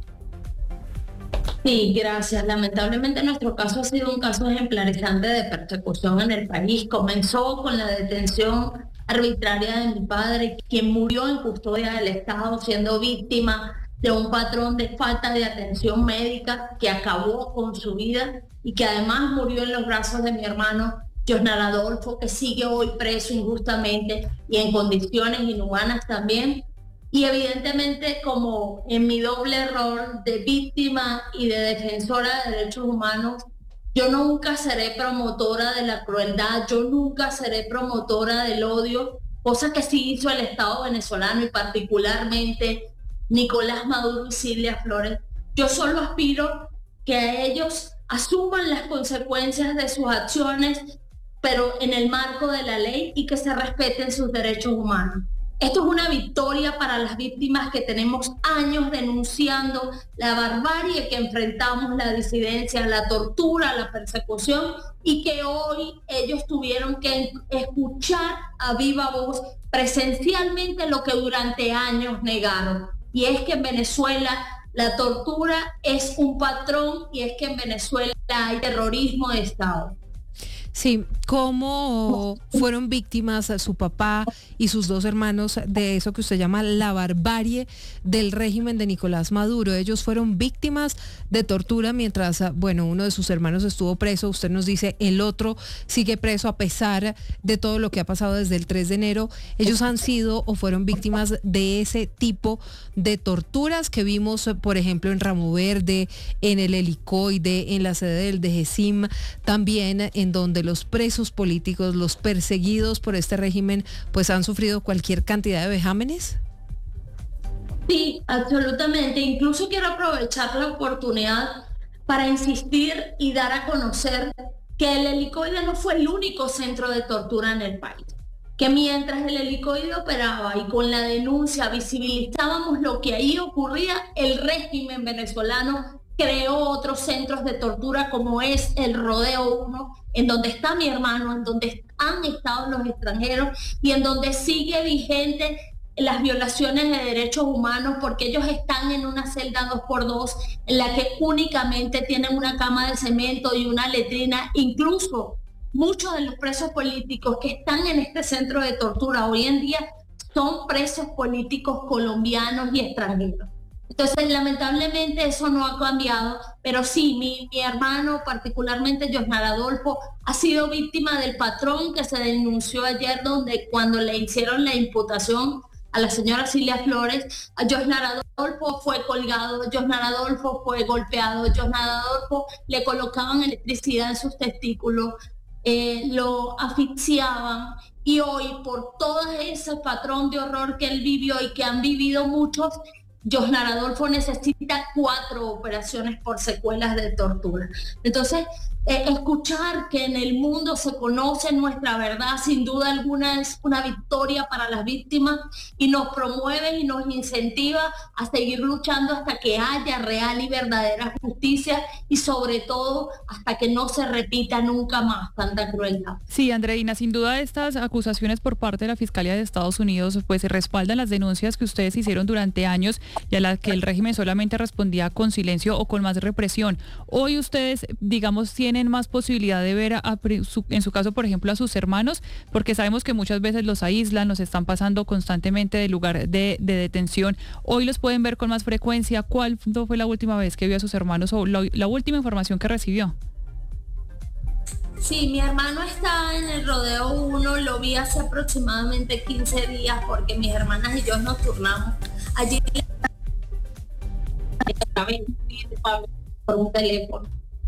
Sí, gracias. Lamentablemente nuestro caso ha sido un caso ejemplarizante de persecución en el país. Comenzó con la detención arbitraria de mi padre, quien murió en custodia del Estado siendo víctima de un patrón de falta de atención médica que acabó con su vida y que además murió en los brazos de mi hermano Josnar Adolfo, que sigue hoy preso injustamente y en condiciones inhumanas también. Y evidentemente, como en mi doble error de víctima y de defensora de derechos humanos, yo nunca seré promotora de la crueldad, yo nunca seré promotora del odio, cosa que sí hizo el Estado venezolano y particularmente Nicolás Maduro y Cilia Flores. Yo solo aspiro que a ellos asuman las consecuencias de sus acciones, pero en el marco de la ley, y que se respeten sus derechos humanos. Esto es una victoria para las víctimas que tenemos años denunciando la barbarie que enfrentamos, la disidencia, la tortura, la persecución, y que hoy ellos tuvieron que escuchar a viva voz presencialmente lo que durante años negaron. Y es que en Venezuela la tortura es un patrón y es que en Venezuela hay terrorismo de Estado. Sí, ¿cómo fueron víctimas su papá y sus dos hermanos de eso que usted llama la barbarie del régimen de Nicolás Maduro? Ellos fueron víctimas de tortura mientras, bueno, uno de sus hermanos estuvo preso. Usted nos dice el otro sigue preso a pesar de todo lo que ha pasado desde el tres de enero. Ellos han sido o fueron víctimas de ese tipo de torturas que vimos, por ejemplo, en Ramo Verde, en el Helicoide, en la sede del D G C I M, también en donde los presos políticos, los perseguidos por este régimen, pues han sufrido cualquier cantidad de vejámenes. Sí, absolutamente. Incluso quiero aprovechar la oportunidad para insistir y dar a conocer que el Helicoide no fue el único centro de tortura en el país. Que mientras el Helicoide operaba y con la denuncia visibilizábamos lo que ahí ocurría, el régimen venezolano creó otros centros de tortura como es el Rodeo uno, en donde está mi hermano, en donde han estado los extranjeros y en donde sigue vigente las violaciones de derechos humanos, porque ellos están en una celda dos por dos en la que únicamente tienen una cama de cemento y una letrina. Incluso muchos de los presos políticos que están en este centro de tortura hoy en día son presos políticos colombianos y extranjeros. Entonces, lamentablemente eso no ha cambiado, pero sí, mi, mi hermano, particularmente Josnar Adolfo, ha sido víctima del patrón que se denunció ayer, donde cuando le hicieron la imputación a la señora Cilia Flores, a Josnar Adolfo fue colgado, Josnar Adolfo fue golpeado, Josnar Adolfo le colocaban electricidad en sus testículos, eh, lo asfixiaban, y hoy por todo ese patrón de horror que él vivió y que han vivido muchos, Josnar Adolfo necesita cuatro operaciones por secuelas de tortura. Entonces, Eh, escuchar que en el mundo se conoce nuestra verdad, sin duda alguna es una victoria para las víctimas y nos promueve y nos incentiva a seguir luchando hasta que haya real y verdadera justicia y sobre todo hasta que no se repita nunca más tanta crueldad. Sí, Andreina, sin duda estas acusaciones por parte de la Fiscalía de Estados Unidos pues respaldan las denuncias que ustedes hicieron durante años y a las que el régimen solamente respondía con silencio o con más represión. Hoy ustedes, digamos, tienen tienen más posibilidad de ver, a, a, su, en su caso, por ejemplo, a sus hermanos, porque sabemos que muchas veces los aíslan, los están pasando constantemente del lugar de, de detención. Hoy los pueden ver con más frecuencia. ¿Cuál fue la última vez que vio a sus hermanos o la, la última información que recibió? Sí, mi hermano está en el Rodeo uno, lo vi hace aproximadamente quince días porque mis hermanas y yo nos turnamos. Allí por un teléfono.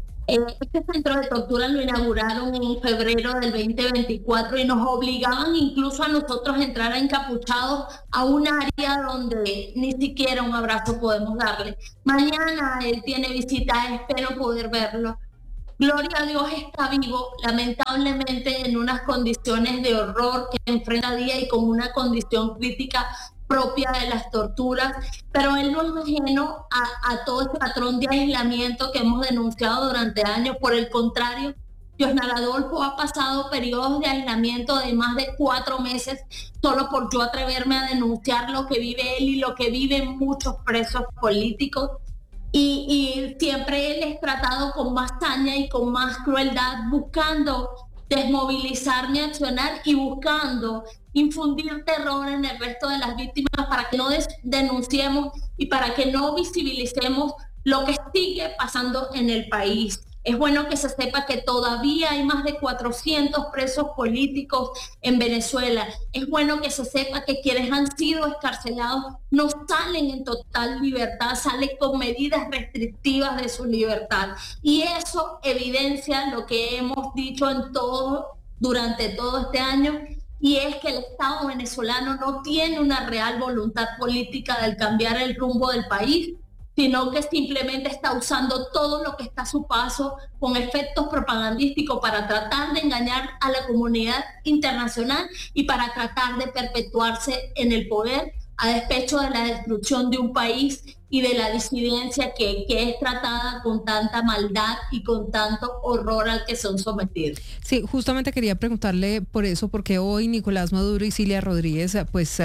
Este centro de tortura lo inauguraron en febrero del veinte veinticuatro y nos obligaban incluso a nosotros a entrar encapuchados a un área donde ni siquiera un abrazo podemos darle. Mañana él tiene visita, espero poder verlo. Gloria a Dios, está vivo, lamentablemente en unas condiciones de horror que enfrenta día y con una condición crítica propia de las torturas, pero él no es ajeno a, a todo este patrón de aislamiento que hemos denunciado durante años. Por el contrario, Yosnar Adolfo ha pasado periodos de aislamiento de más de cuatro meses solo por yo atreverme a denunciar lo que vive él y lo que viven muchos presos políticos. Y, y siempre él es tratado con más saña y con más crueldad, buscando desmovilizar mi accionar y buscando infundir terror en el resto de las víctimas para que no des- denunciemos y para que no visibilicemos lo que sigue pasando en el país. Es bueno que se sepa que todavía hay más de cuatrocientos presos políticos en Venezuela. Es bueno que se sepa que quienes han sido escarcelados no salen en total libertad, salen con medidas restrictivas de su libertad. Y eso evidencia lo que hemos dicho en todo, durante todo este año, y es que el Estado venezolano no tiene una real voluntad política de cambiar el rumbo del país, sino que simplemente está usando todo lo que está a su paso con efectos propagandísticos para tratar de engañar a la comunidad internacional y para tratar de perpetuarse en el poder a despecho de la destrucción de un país y de la disidencia que, que es tratada con tanta maldad y con tanto horror al que son sometidos. Sí, justamente quería preguntarle por eso, porque hoy Nicolás Maduro y Cilia Rodríguez, pues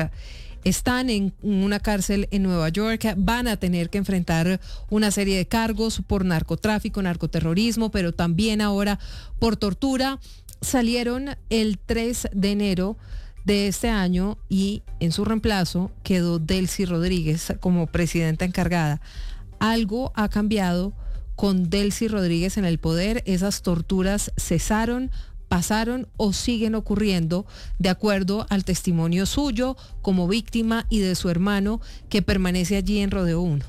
están en una cárcel en Nueva York, van a tener que enfrentar una serie de cargos por narcotráfico, narcoterrorismo, pero también ahora por tortura. Salieron el tres de enero de este año y en su reemplazo quedó Delcy Rodríguez como presidenta encargada. Algo ha cambiado con Delcy Rodríguez en el poder. Esas torturas cesaron, pasaron o siguen ocurriendo, de acuerdo al testimonio suyo como víctima y de su hermano que permanece allí en Rodeo uno.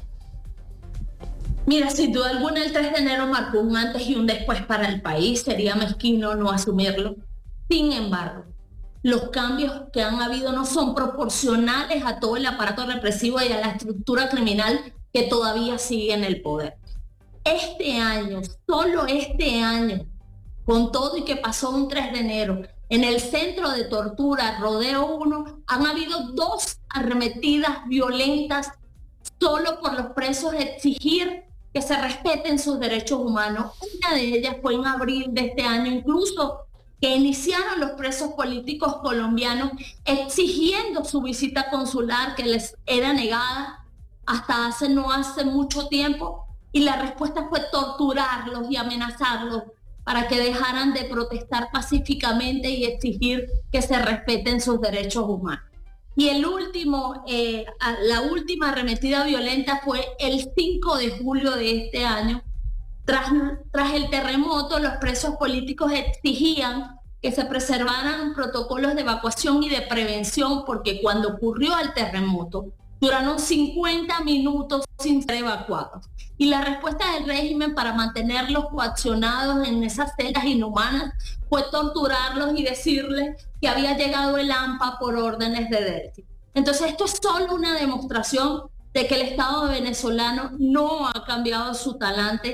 Mira, sin duda alguna el tres de enero marcó un antes y un después para el país. Sería mezquino no asumirlo. Sin embargo, los cambios que han habido no son proporcionales a todo el aparato represivo y a la estructura criminal que todavía sigue en el poder. Este año, solo este año, con todo y que pasó un tres de enero, en el centro de tortura Rodeo uno han habido dos arremetidas violentas solo por los presos exigir que se respeten sus derechos humanos. Una de ellas fue en abril de este año, incluso que iniciaron los presos políticos colombianos exigiendo su visita consular que les era negada hasta hace no hace mucho tiempo, y la respuesta fue torturarlos y amenazarlos para que dejaran de protestar pacíficamente y exigir que se respeten sus derechos humanos. Y el último, eh, la última arremetida violenta fue el cinco de julio de este año. Tras, tras el terremoto, los presos políticos exigían que se preservaran protocolos de evacuación y de prevención, porque cuando ocurrió el terremoto, duraron cincuenta minutos sin ser evacuados. Y la respuesta del régimen para mantenerlos coaccionados en esas celdas inhumanas fue torturarlos y decirles que había llegado el AMPA por órdenes de Delcy. Entonces esto es solo una demostración de que el Estado venezolano no ha cambiado su talante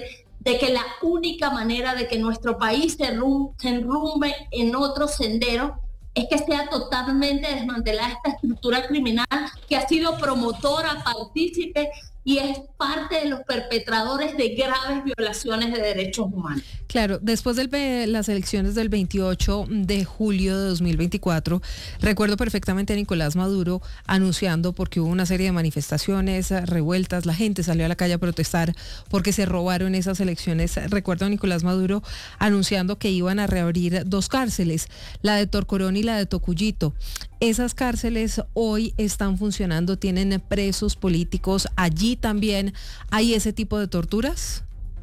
de que la única manera de que nuestro país se, rum- se enrumbe en otro sendero es que sea totalmente desmantelada esta estructura criminal que ha sido promotora, partícipe y es parte de los perpetradores de graves violaciones de derechos humanos. Claro, después de las elecciones del veintiocho de julio de dos mil veinticuatro, recuerdo perfectamente a Nicolás Maduro anunciando, porque hubo una serie de manifestaciones, revueltas, la gente salió a la calle a protestar porque se robaron esas elecciones. Recuerdo a Nicolás Maduro anunciando que iban a reabrir dos cárceles, la de Torcorón y la de Tocuyito. Esas cárceles hoy están funcionando, tienen presos políticos. ¿Allí también hay ese tipo de torturas?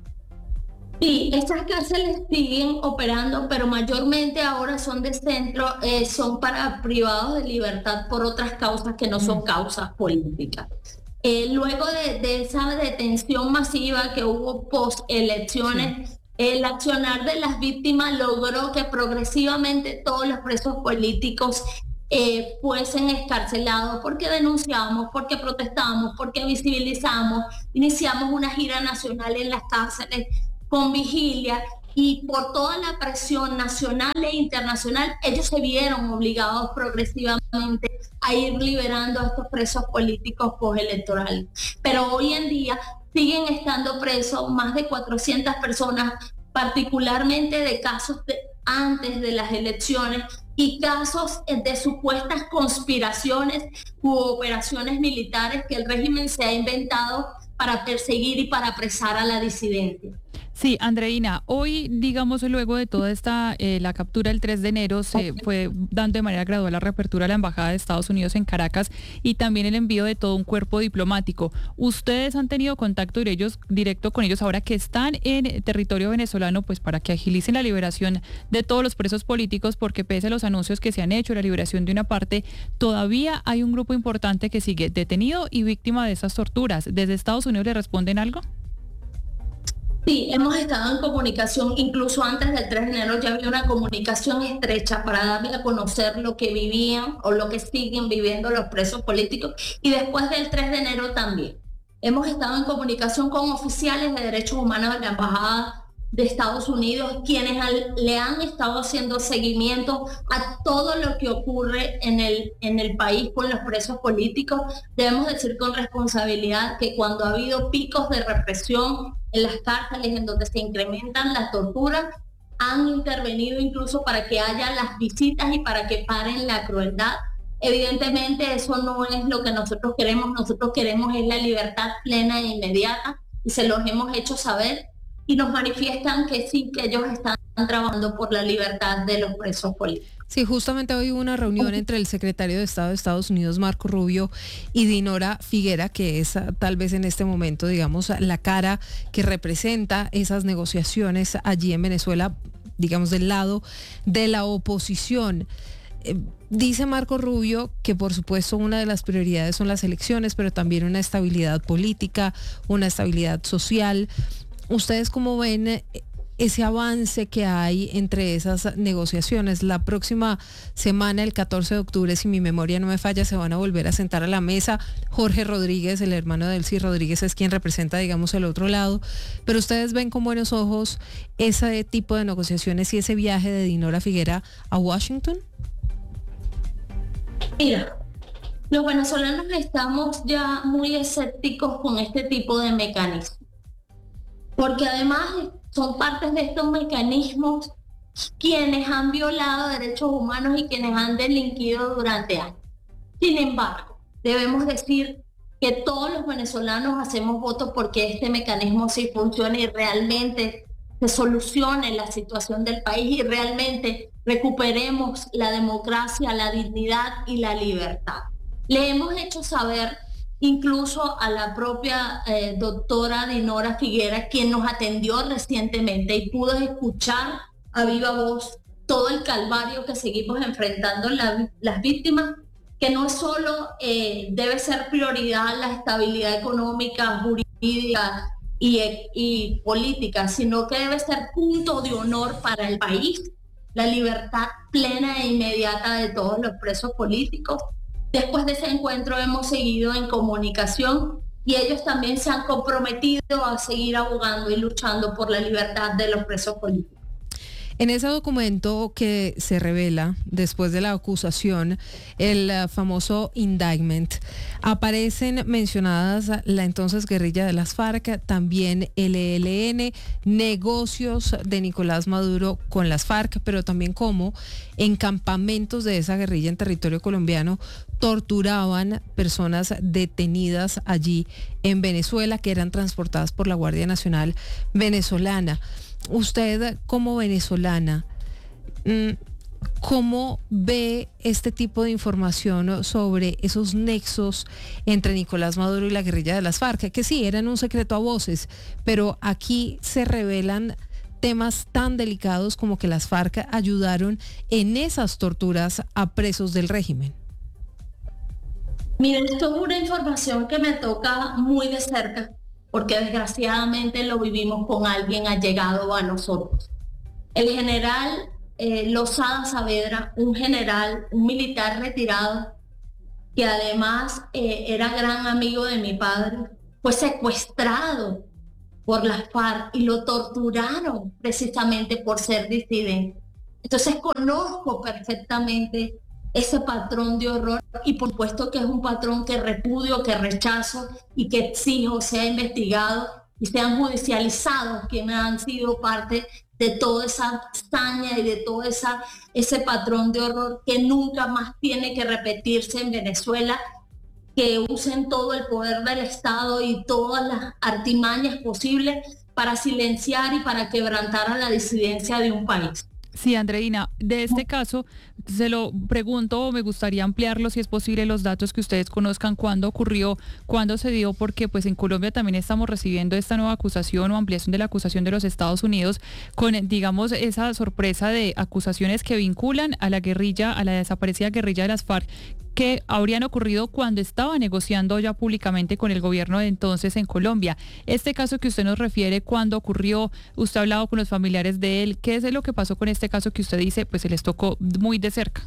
Sí, estas cárceles siguen operando, pero mayormente ahora son de centro, eh, son para privados de libertad por otras causas que no son causas políticas. Eh, luego de, de esa detención masiva que hubo post elecciones, sí. El accionar de las víctimas logró que progresivamente todos los presos políticos eh, fuesen escarcelados porque denunciamos, porque protestamos, porque visibilizamos, iniciamos una gira nacional en las cárceles con vigilia y por toda la presión nacional e internacional, ellos se vieron obligados progresivamente a ir liberando a estos presos políticos postelectorales. Pero hoy en día siguen estando presos más de cuatrocientas personas, particularmente de casos de antes de las elecciones y casos de supuestas conspiraciones u operaciones militares que el régimen se ha inventado para perseguir y para apresar a la disidencia. Sí, Andreina, hoy, digamos, luego de toda esta, eh, la captura el tres de enero, se fue dando de manera gradual la reapertura de la Embajada de Estados Unidos en Caracas y también el envío de todo un cuerpo diplomático. ¿Ustedes han tenido contacto directo, directo con ellos ahora que están en territorio venezolano, pues para que agilicen la liberación de todos los presos políticos? Porque pese a los anuncios que se han hecho, la liberación de una parte, todavía hay un grupo importante que sigue detenido y víctima de esas torturas. ¿Desde Estados Unidos le responden algo? Sí, hemos estado en comunicación, incluso antes del tres de enero ya había una comunicación estrecha para darle a conocer lo que vivían o lo que siguen viviendo los presos políticos y después del tres de enero también. Hemos estado en comunicación con oficiales de derechos humanos de la Embajada de Estados Unidos, quienes al, le han estado haciendo seguimiento a todo lo que ocurre en el, en el país con los presos políticos. Debemos decir con responsabilidad que cuando ha habido picos de represión en las cárceles en donde se incrementan las torturas, han intervenido incluso para que haya las visitas y para que paren la crueldad. Evidentemente eso no es lo que nosotros queremos, nosotros queremos es la libertad plena e inmediata y se los hemos hecho saber. Y nos manifiestan que sí, que ellos están trabajando por la libertad de los presos políticos. Sí, justamente hoy hubo una reunión entre el secretario de Estado de Estados Unidos, Marco Rubio, y Dinora Figuera, que es tal vez en este momento, digamos, la cara que representa esas negociaciones allí en Venezuela, digamos, del lado de la oposición. Eh, dice Marco Rubio que por supuesto una de las prioridades son las elecciones, pero también una estabilidad política, una estabilidad social. ¿Ustedes cómo ven ese avance que hay entre esas negociaciones? La próxima semana, el catorce de octubre, si mi memoria no me falla, se van a volver a sentar a la mesa. Jorge Rodríguez, el hermano de Elsie Rodríguez, es quien representa, digamos, el otro lado. Pero ustedes ven con buenos ojos ese tipo de negociaciones y ese viaje de Dinora Figuera a Washington. Mira, los venezolanos estamos ya muy escépticos con este tipo de mecanismos. Porque además son partes de estos mecanismos quienes han violado derechos humanos y quienes han delinquido durante años. Sin embargo, debemos decir que todos los venezolanos hacemos votos porque este mecanismo sí funcione y realmente se solucione la situación del país y realmente recuperemos la democracia, la dignidad y la libertad. Le hemos hecho saber incluso a la propia eh, doctora Dinora Figuera, quien nos atendió recientemente y pudo escuchar a viva voz todo el calvario que seguimos enfrentando la, las víctimas, que no solo eh, debe ser prioridad la estabilidad económica, jurídica y, y política, sino que debe ser punto de honor para el país, la libertad plena e inmediata de todos los presos políticos. Después de ese encuentro hemos seguido en comunicación y ellos también se han comprometido a seguir abogando y luchando por la libertad de los presos políticos. En ese documento que se revela después de la acusación, el uh, famoso indictment, aparecen mencionadas la entonces guerrilla de las FARC, también el E L N, negocios de Nicolás Maduro con las FARC, pero también cómo en campamentos de esa guerrilla en territorio colombiano torturaban personas detenidas allí en Venezuela, que eran transportadas por la Guardia Nacional venezolana. Usted, como venezolana, ¿cómo ve este tipo de información sobre esos nexos entre Nicolás Maduro y la guerrilla de las FARC? Que sí, eran un secreto a voces, pero aquí se revelan temas tan delicados como que las FARC ayudaron en esas torturas a presos del régimen. Miren, esto es una información que me toca muy de cerca, porque desgraciadamente lo vivimos con alguien allegado a nosotros. El general eh, Lozada Saavedra, un general, un militar retirado, que además eh, era gran amigo de mi padre, fue secuestrado por las FARC y lo torturaron precisamente por ser disidente. Entonces conozco perfectamente ese patrón de horror y por supuesto que es un patrón que repudio, que rechazo y que exijo sea investigado y sean judicializados quienes han sido parte de toda esa hazaña y de todo esa, ese patrón de horror que nunca más tiene que repetirse en Venezuela, que usen todo el poder del Estado y todas las artimañas posibles para silenciar y para quebrantar a la disidencia de un país. Sí, Andreina, de este caso se lo pregunto, me gustaría ampliarlo si es posible los datos que ustedes conozcan, cuándo ocurrió, cuándo se dio, porque pues en Colombia también estamos recibiendo esta nueva acusación o ampliación de la acusación de los Estados Unidos con, digamos, esa sorpresa de acusaciones que vinculan a la guerrilla, a la desaparecida guerrilla de las FARC, que habrían ocurrido cuando estaba negociando ya públicamente con el gobierno de entonces en Colombia. Este caso que usted nos refiere, ¿cuándo ocurrió? Usted ha hablado con los familiares de él. ¿Qué es lo que pasó con este caso que usted dice, pues se les tocó muy de cerca?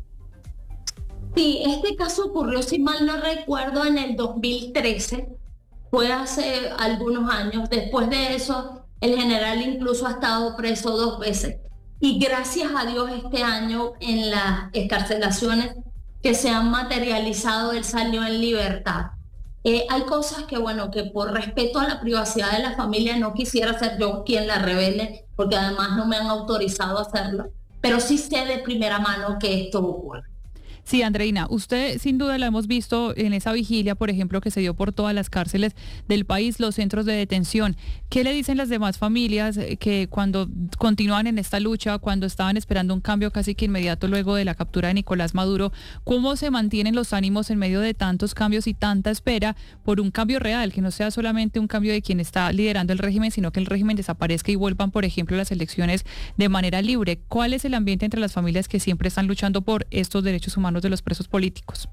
Sí, este caso ocurrió, si mal no recuerdo, en el dos mil trece. Fue hace algunos años. Después de eso, el general incluso ha estado preso dos veces. Y gracias a Dios este año en las excarcelaciones que se han materializado, él salió en libertad. Eh, hay cosas que, bueno, que por respeto a la privacidad de la familia no quisiera ser yo quien la revele, porque además no me han autorizado a hacerlo, pero sí sé de primera mano que esto ocurre. Sí, Andreina, usted sin duda la hemos visto en esa vigilia, por ejemplo, que se dio por todas las cárceles del país, los centros de detención. ¿Qué le dicen las demás familias que cuando continúan en esta lucha, cuando estaban esperando un cambio casi que inmediato luego de la captura de Nicolás Maduro, cómo se mantienen los ánimos en medio de tantos cambios y tanta espera por un cambio real, que no sea solamente un cambio de quien está liderando el régimen, sino que el régimen desaparezca y vuelvan, por ejemplo, las elecciones de manera libre? ¿Cuál es el ambiente entre las familias que siempre están luchando por estos derechos humanos de los presos políticos?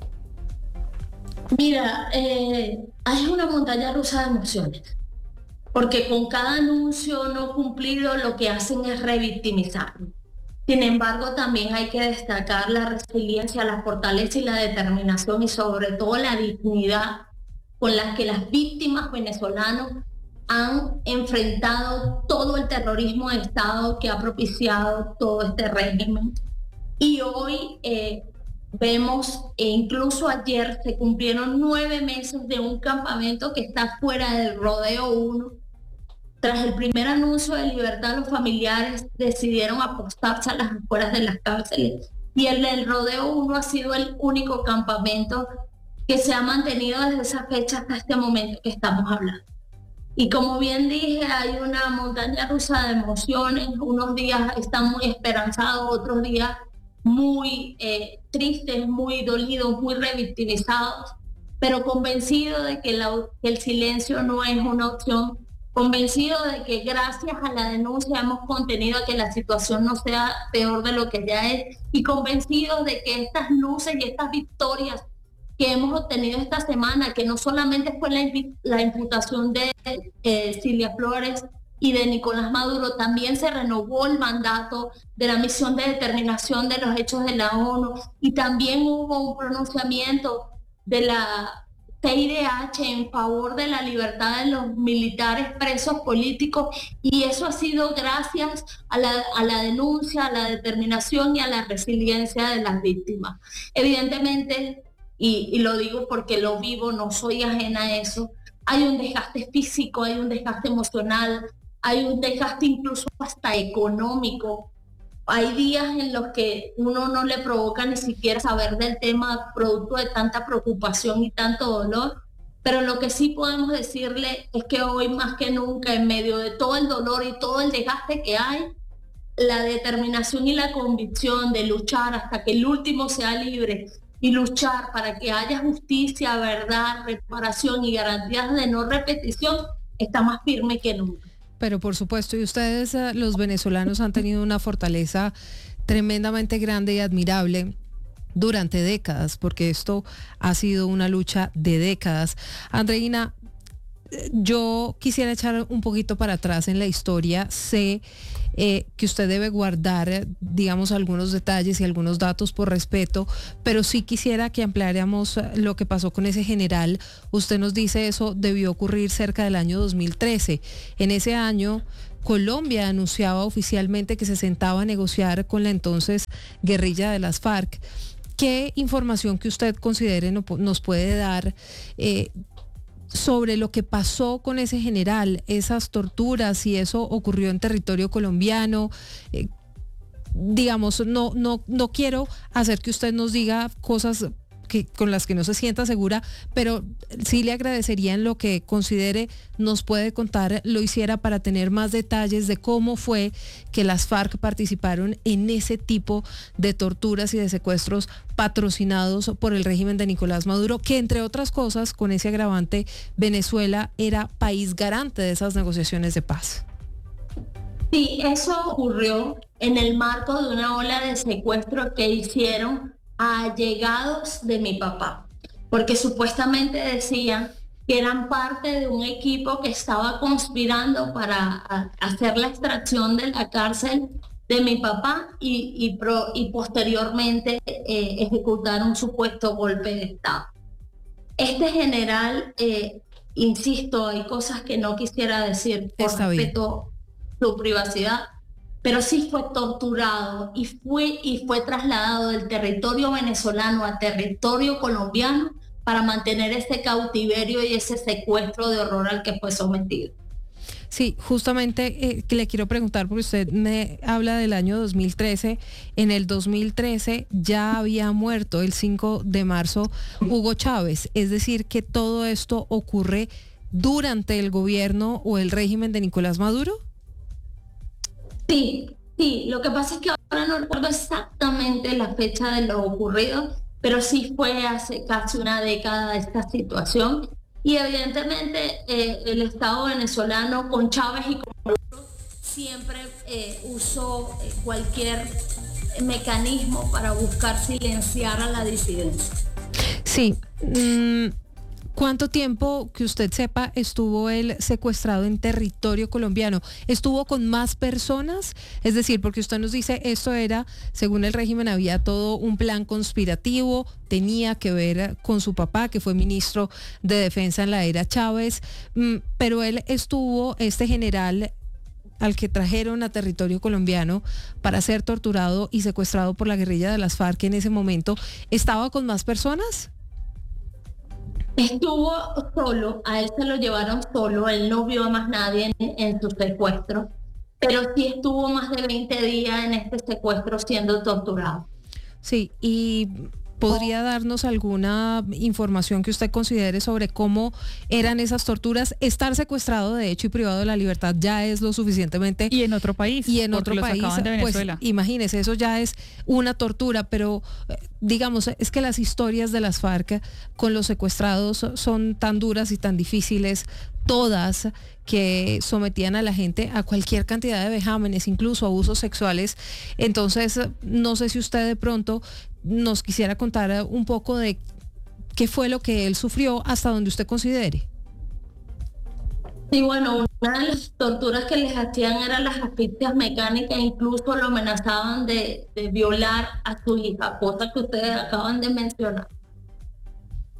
Mira, eh, hay una montaña rusa de emociones, porque con cada anuncio no cumplido lo que hacen es revictimizar. Sin embargo, también hay que destacar la resiliencia, la fortaleza y la determinación y sobre todo la dignidad con la que las víctimas venezolanas han enfrentado todo el terrorismo de Estado que ha propiciado todo este régimen. Y hoy eh, vemos, e incluso ayer se cumplieron nueve meses de un campamento que está fuera del Rodeo uno. Tras el primer anuncio de libertad, los familiares decidieron apostarse a las afueras de las cárceles. Y el del Rodeo uno ha sido el único campamento que se ha mantenido desde esa fecha hasta este momento que estamos hablando. Y como bien dije, hay una montaña rusa de emociones. Unos días están muy esperanzados, otros días muy eh, tristes, muy dolidos, muy revictimizados, pero convencidos de que, la, que el silencio no es una opción, convencidos de que gracias a la denuncia hemos contenido a que la situación no sea peor de lo que ya es, y convencidos de que estas luces y estas victorias que hemos obtenido esta semana, que no solamente fue la, la imputación de eh, Cilia Flores y de Nicolás Maduro, también se renovó el mandato de la misión de determinación de los hechos de la ONU, y también hubo un pronunciamiento de la C I D H en favor de la libertad de los militares presos políticos, y eso ha sido gracias a la, a la denuncia, a la determinación y a la resiliencia de las víctimas. Evidentemente, y, y lo digo porque lo vivo, no soy ajena a eso, hay un desgaste físico, hay un desgaste emocional, hay un desgaste incluso hasta económico. Hay días en los que uno no le provoca ni siquiera saber del tema producto de tanta preocupación y tanto dolor, pero lo que sí podemos decirle es que hoy más que nunca, en medio de todo el dolor y todo el desgaste que hay, la determinación y la convicción de luchar hasta que el último sea libre y luchar para que haya justicia, verdad, reparación y garantías de no repetición está más firme que nunca. Pero por supuesto, y ustedes, los venezolanos, han tenido una fortaleza tremendamente grande y admirable durante décadas, porque esto ha sido una lucha de décadas. Andreina, yo quisiera echar un poquito para atrás en la historia. Sé eh, que usted debe guardar, digamos, algunos detalles y algunos datos por respeto, pero sí quisiera que ampliáramos lo que pasó con ese general. Usted nos dice eso debió ocurrir cerca del año dos mil trece. En ese año, Colombia anunciaba oficialmente que se sentaba a negociar con la entonces guerrilla de las FARC. ¿Qué información que usted considere nos puede dar eh, sobre lo que pasó con ese general, esas torturas, si eso ocurrió en territorio colombiano? Eh, digamos, no, no, no quiero hacer que usted nos diga cosas que, con las que no se sienta segura, pero sí le agradecería en lo que considere nos puede contar, lo hiciera para tener más detalles de cómo fue que las FARC participaron en ese tipo de torturas y de secuestros patrocinados por el régimen de Nicolás Maduro, que entre otras cosas, con ese agravante, Venezuela era país garante de esas negociaciones de paz. Sí, eso ocurrió en el marco de una ola de secuestro que hicieron a allegados de mi papá, porque supuestamente decían que eran parte de un equipo que estaba conspirando para a, hacer la extracción de la cárcel de mi papá y, y, pro, y posteriormente eh, ejecutar un supuesto golpe de Estado. Este general, eh, insisto, hay cosas que no quisiera decir por Está respeto a su privacidad, pero sí fue torturado y fue, y fue trasladado del territorio venezolano a territorio colombiano para mantener ese cautiverio y ese secuestro de horror al que fue sometido. Sí, justamente eh, que le quiero preguntar, porque usted me habla del año dos mil trece. En el dos mil trece ya había muerto el cinco de marzo Hugo Chávez, es decir, que todo esto ocurre durante el gobierno o el régimen de Nicolás Maduro. Sí, sí, lo que pasa es que ahora no recuerdo exactamente la fecha de lo ocurrido, pero sí fue hace casi una década esta situación, y evidentemente eh, el Estado venezolano con Chávez y con Maduro siempre eh, usó eh, cualquier mecanismo para buscar silenciar a la disidencia. Sí. Mm. ¿Cuánto tiempo, que usted sepa, estuvo él secuestrado en territorio colombiano? ¿Estuvo con más personas? Es decir, porque usted nos dice, esto era, según el régimen, había todo un plan conspirativo, tenía que ver con su papá, que fue ministro de Defensa en la era Chávez, pero él estuvo, este general al que trajeron a territorio colombiano para ser torturado y secuestrado por la guerrilla de las FARC en ese momento, ¿estaba con más personas? Estuvo solo, a él se lo llevaron solo, él no vio a más nadie en, en su secuestro, pero sí estuvo más de veinte días en este secuestro siendo torturado. Sí, y ¿podría darnos alguna información que usted considere sobre cómo eran esas torturas? Estar secuestrado, de hecho, y privado de la libertad ya es lo suficientemente... Y en otro país. Y en otro país, de pues imagínese, eso ya es una tortura, pero digamos, es que las historias de las FARC con los secuestrados son tan duras y tan difíciles, todas, que sometían a la gente a cualquier cantidad de vejámenes, incluso abusos sexuales. Entonces, no sé si usted de pronto nos quisiera contar un poco de qué fue lo que él sufrió, hasta donde usted considere. Sí, bueno, una de las torturas que les hacían eran las asfixias mecánicas, incluso lo amenazaban de, de violar a su hija, cosa que ustedes acaban de mencionar.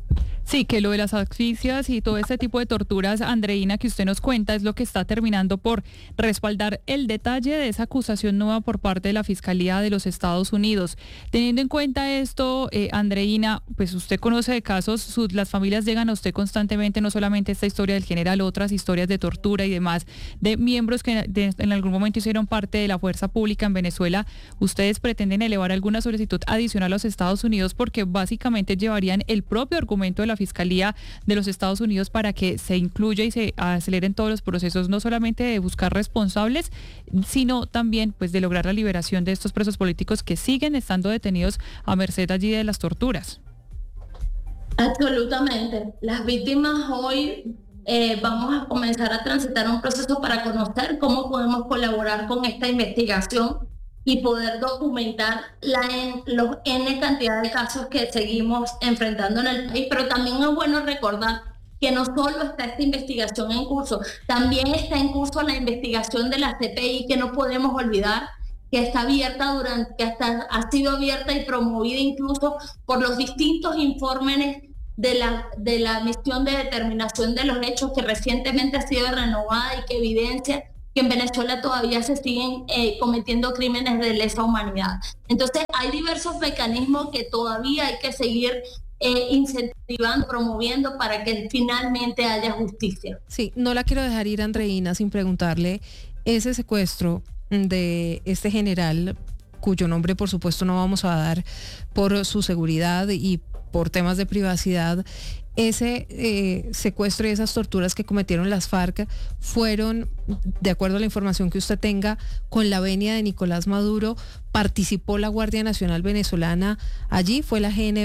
Sí, que lo de las asfixias y todo este tipo de torturas, Andreina, que usted nos cuenta, es lo que está terminando por respaldar el detalle de esa acusación nueva por parte de la Fiscalía de los Estados Unidos. Teniendo en cuenta esto, eh, Andreina, pues usted conoce de casos, sus, las familias llegan a usted constantemente, no solamente esta historia del general, otras historias de tortura y demás, de miembros que de, en algún momento hicieron parte de la fuerza pública en Venezuela. ¿Ustedes pretenden elevar alguna solicitud adicional a los Estados Unidos? Porque básicamente llevarían el propio argumento de la Fiscalía de los Estados Unidos para que se incluya y se aceleren todos los procesos, no solamente de buscar responsables, sino también pues de lograr la liberación de estos presos políticos que siguen estando detenidos a merced allí de las torturas. Absolutamente. Las víctimas hoy eh, vamos a comenzar a transitar un proceso para conocer cómo podemos colaborar con esta investigación y poder documentar la en, los N cantidad de casos que seguimos enfrentando en el país, pero también es bueno recordar que no solo está esta investigación en curso, también está en curso la investigación de la C P I, que no podemos olvidar que está abierta durante, que hasta ha sido abierta y promovida incluso por los distintos informes de la, de la misión de determinación de los hechos que recientemente ha sido renovada y que evidencia que en Venezuela todavía se siguen eh, cometiendo crímenes de lesa humanidad. Entonces hay diversos mecanismos que todavía hay que seguir eh, incentivando, promoviendo para que finalmente haya justicia. Sí, no la quiero dejar ir, Andreina, sin preguntarle, ese secuestro de este general, cuyo nombre por supuesto no vamos a dar por su seguridad y por temas de privacidad, ese eh, secuestro y esas torturas que cometieron las FARC fueron, de acuerdo a la información que usted tenga, con la venia de Nicolás Maduro. ¿Participó la Guardia Nacional Venezolana allí? ¿Fue la G N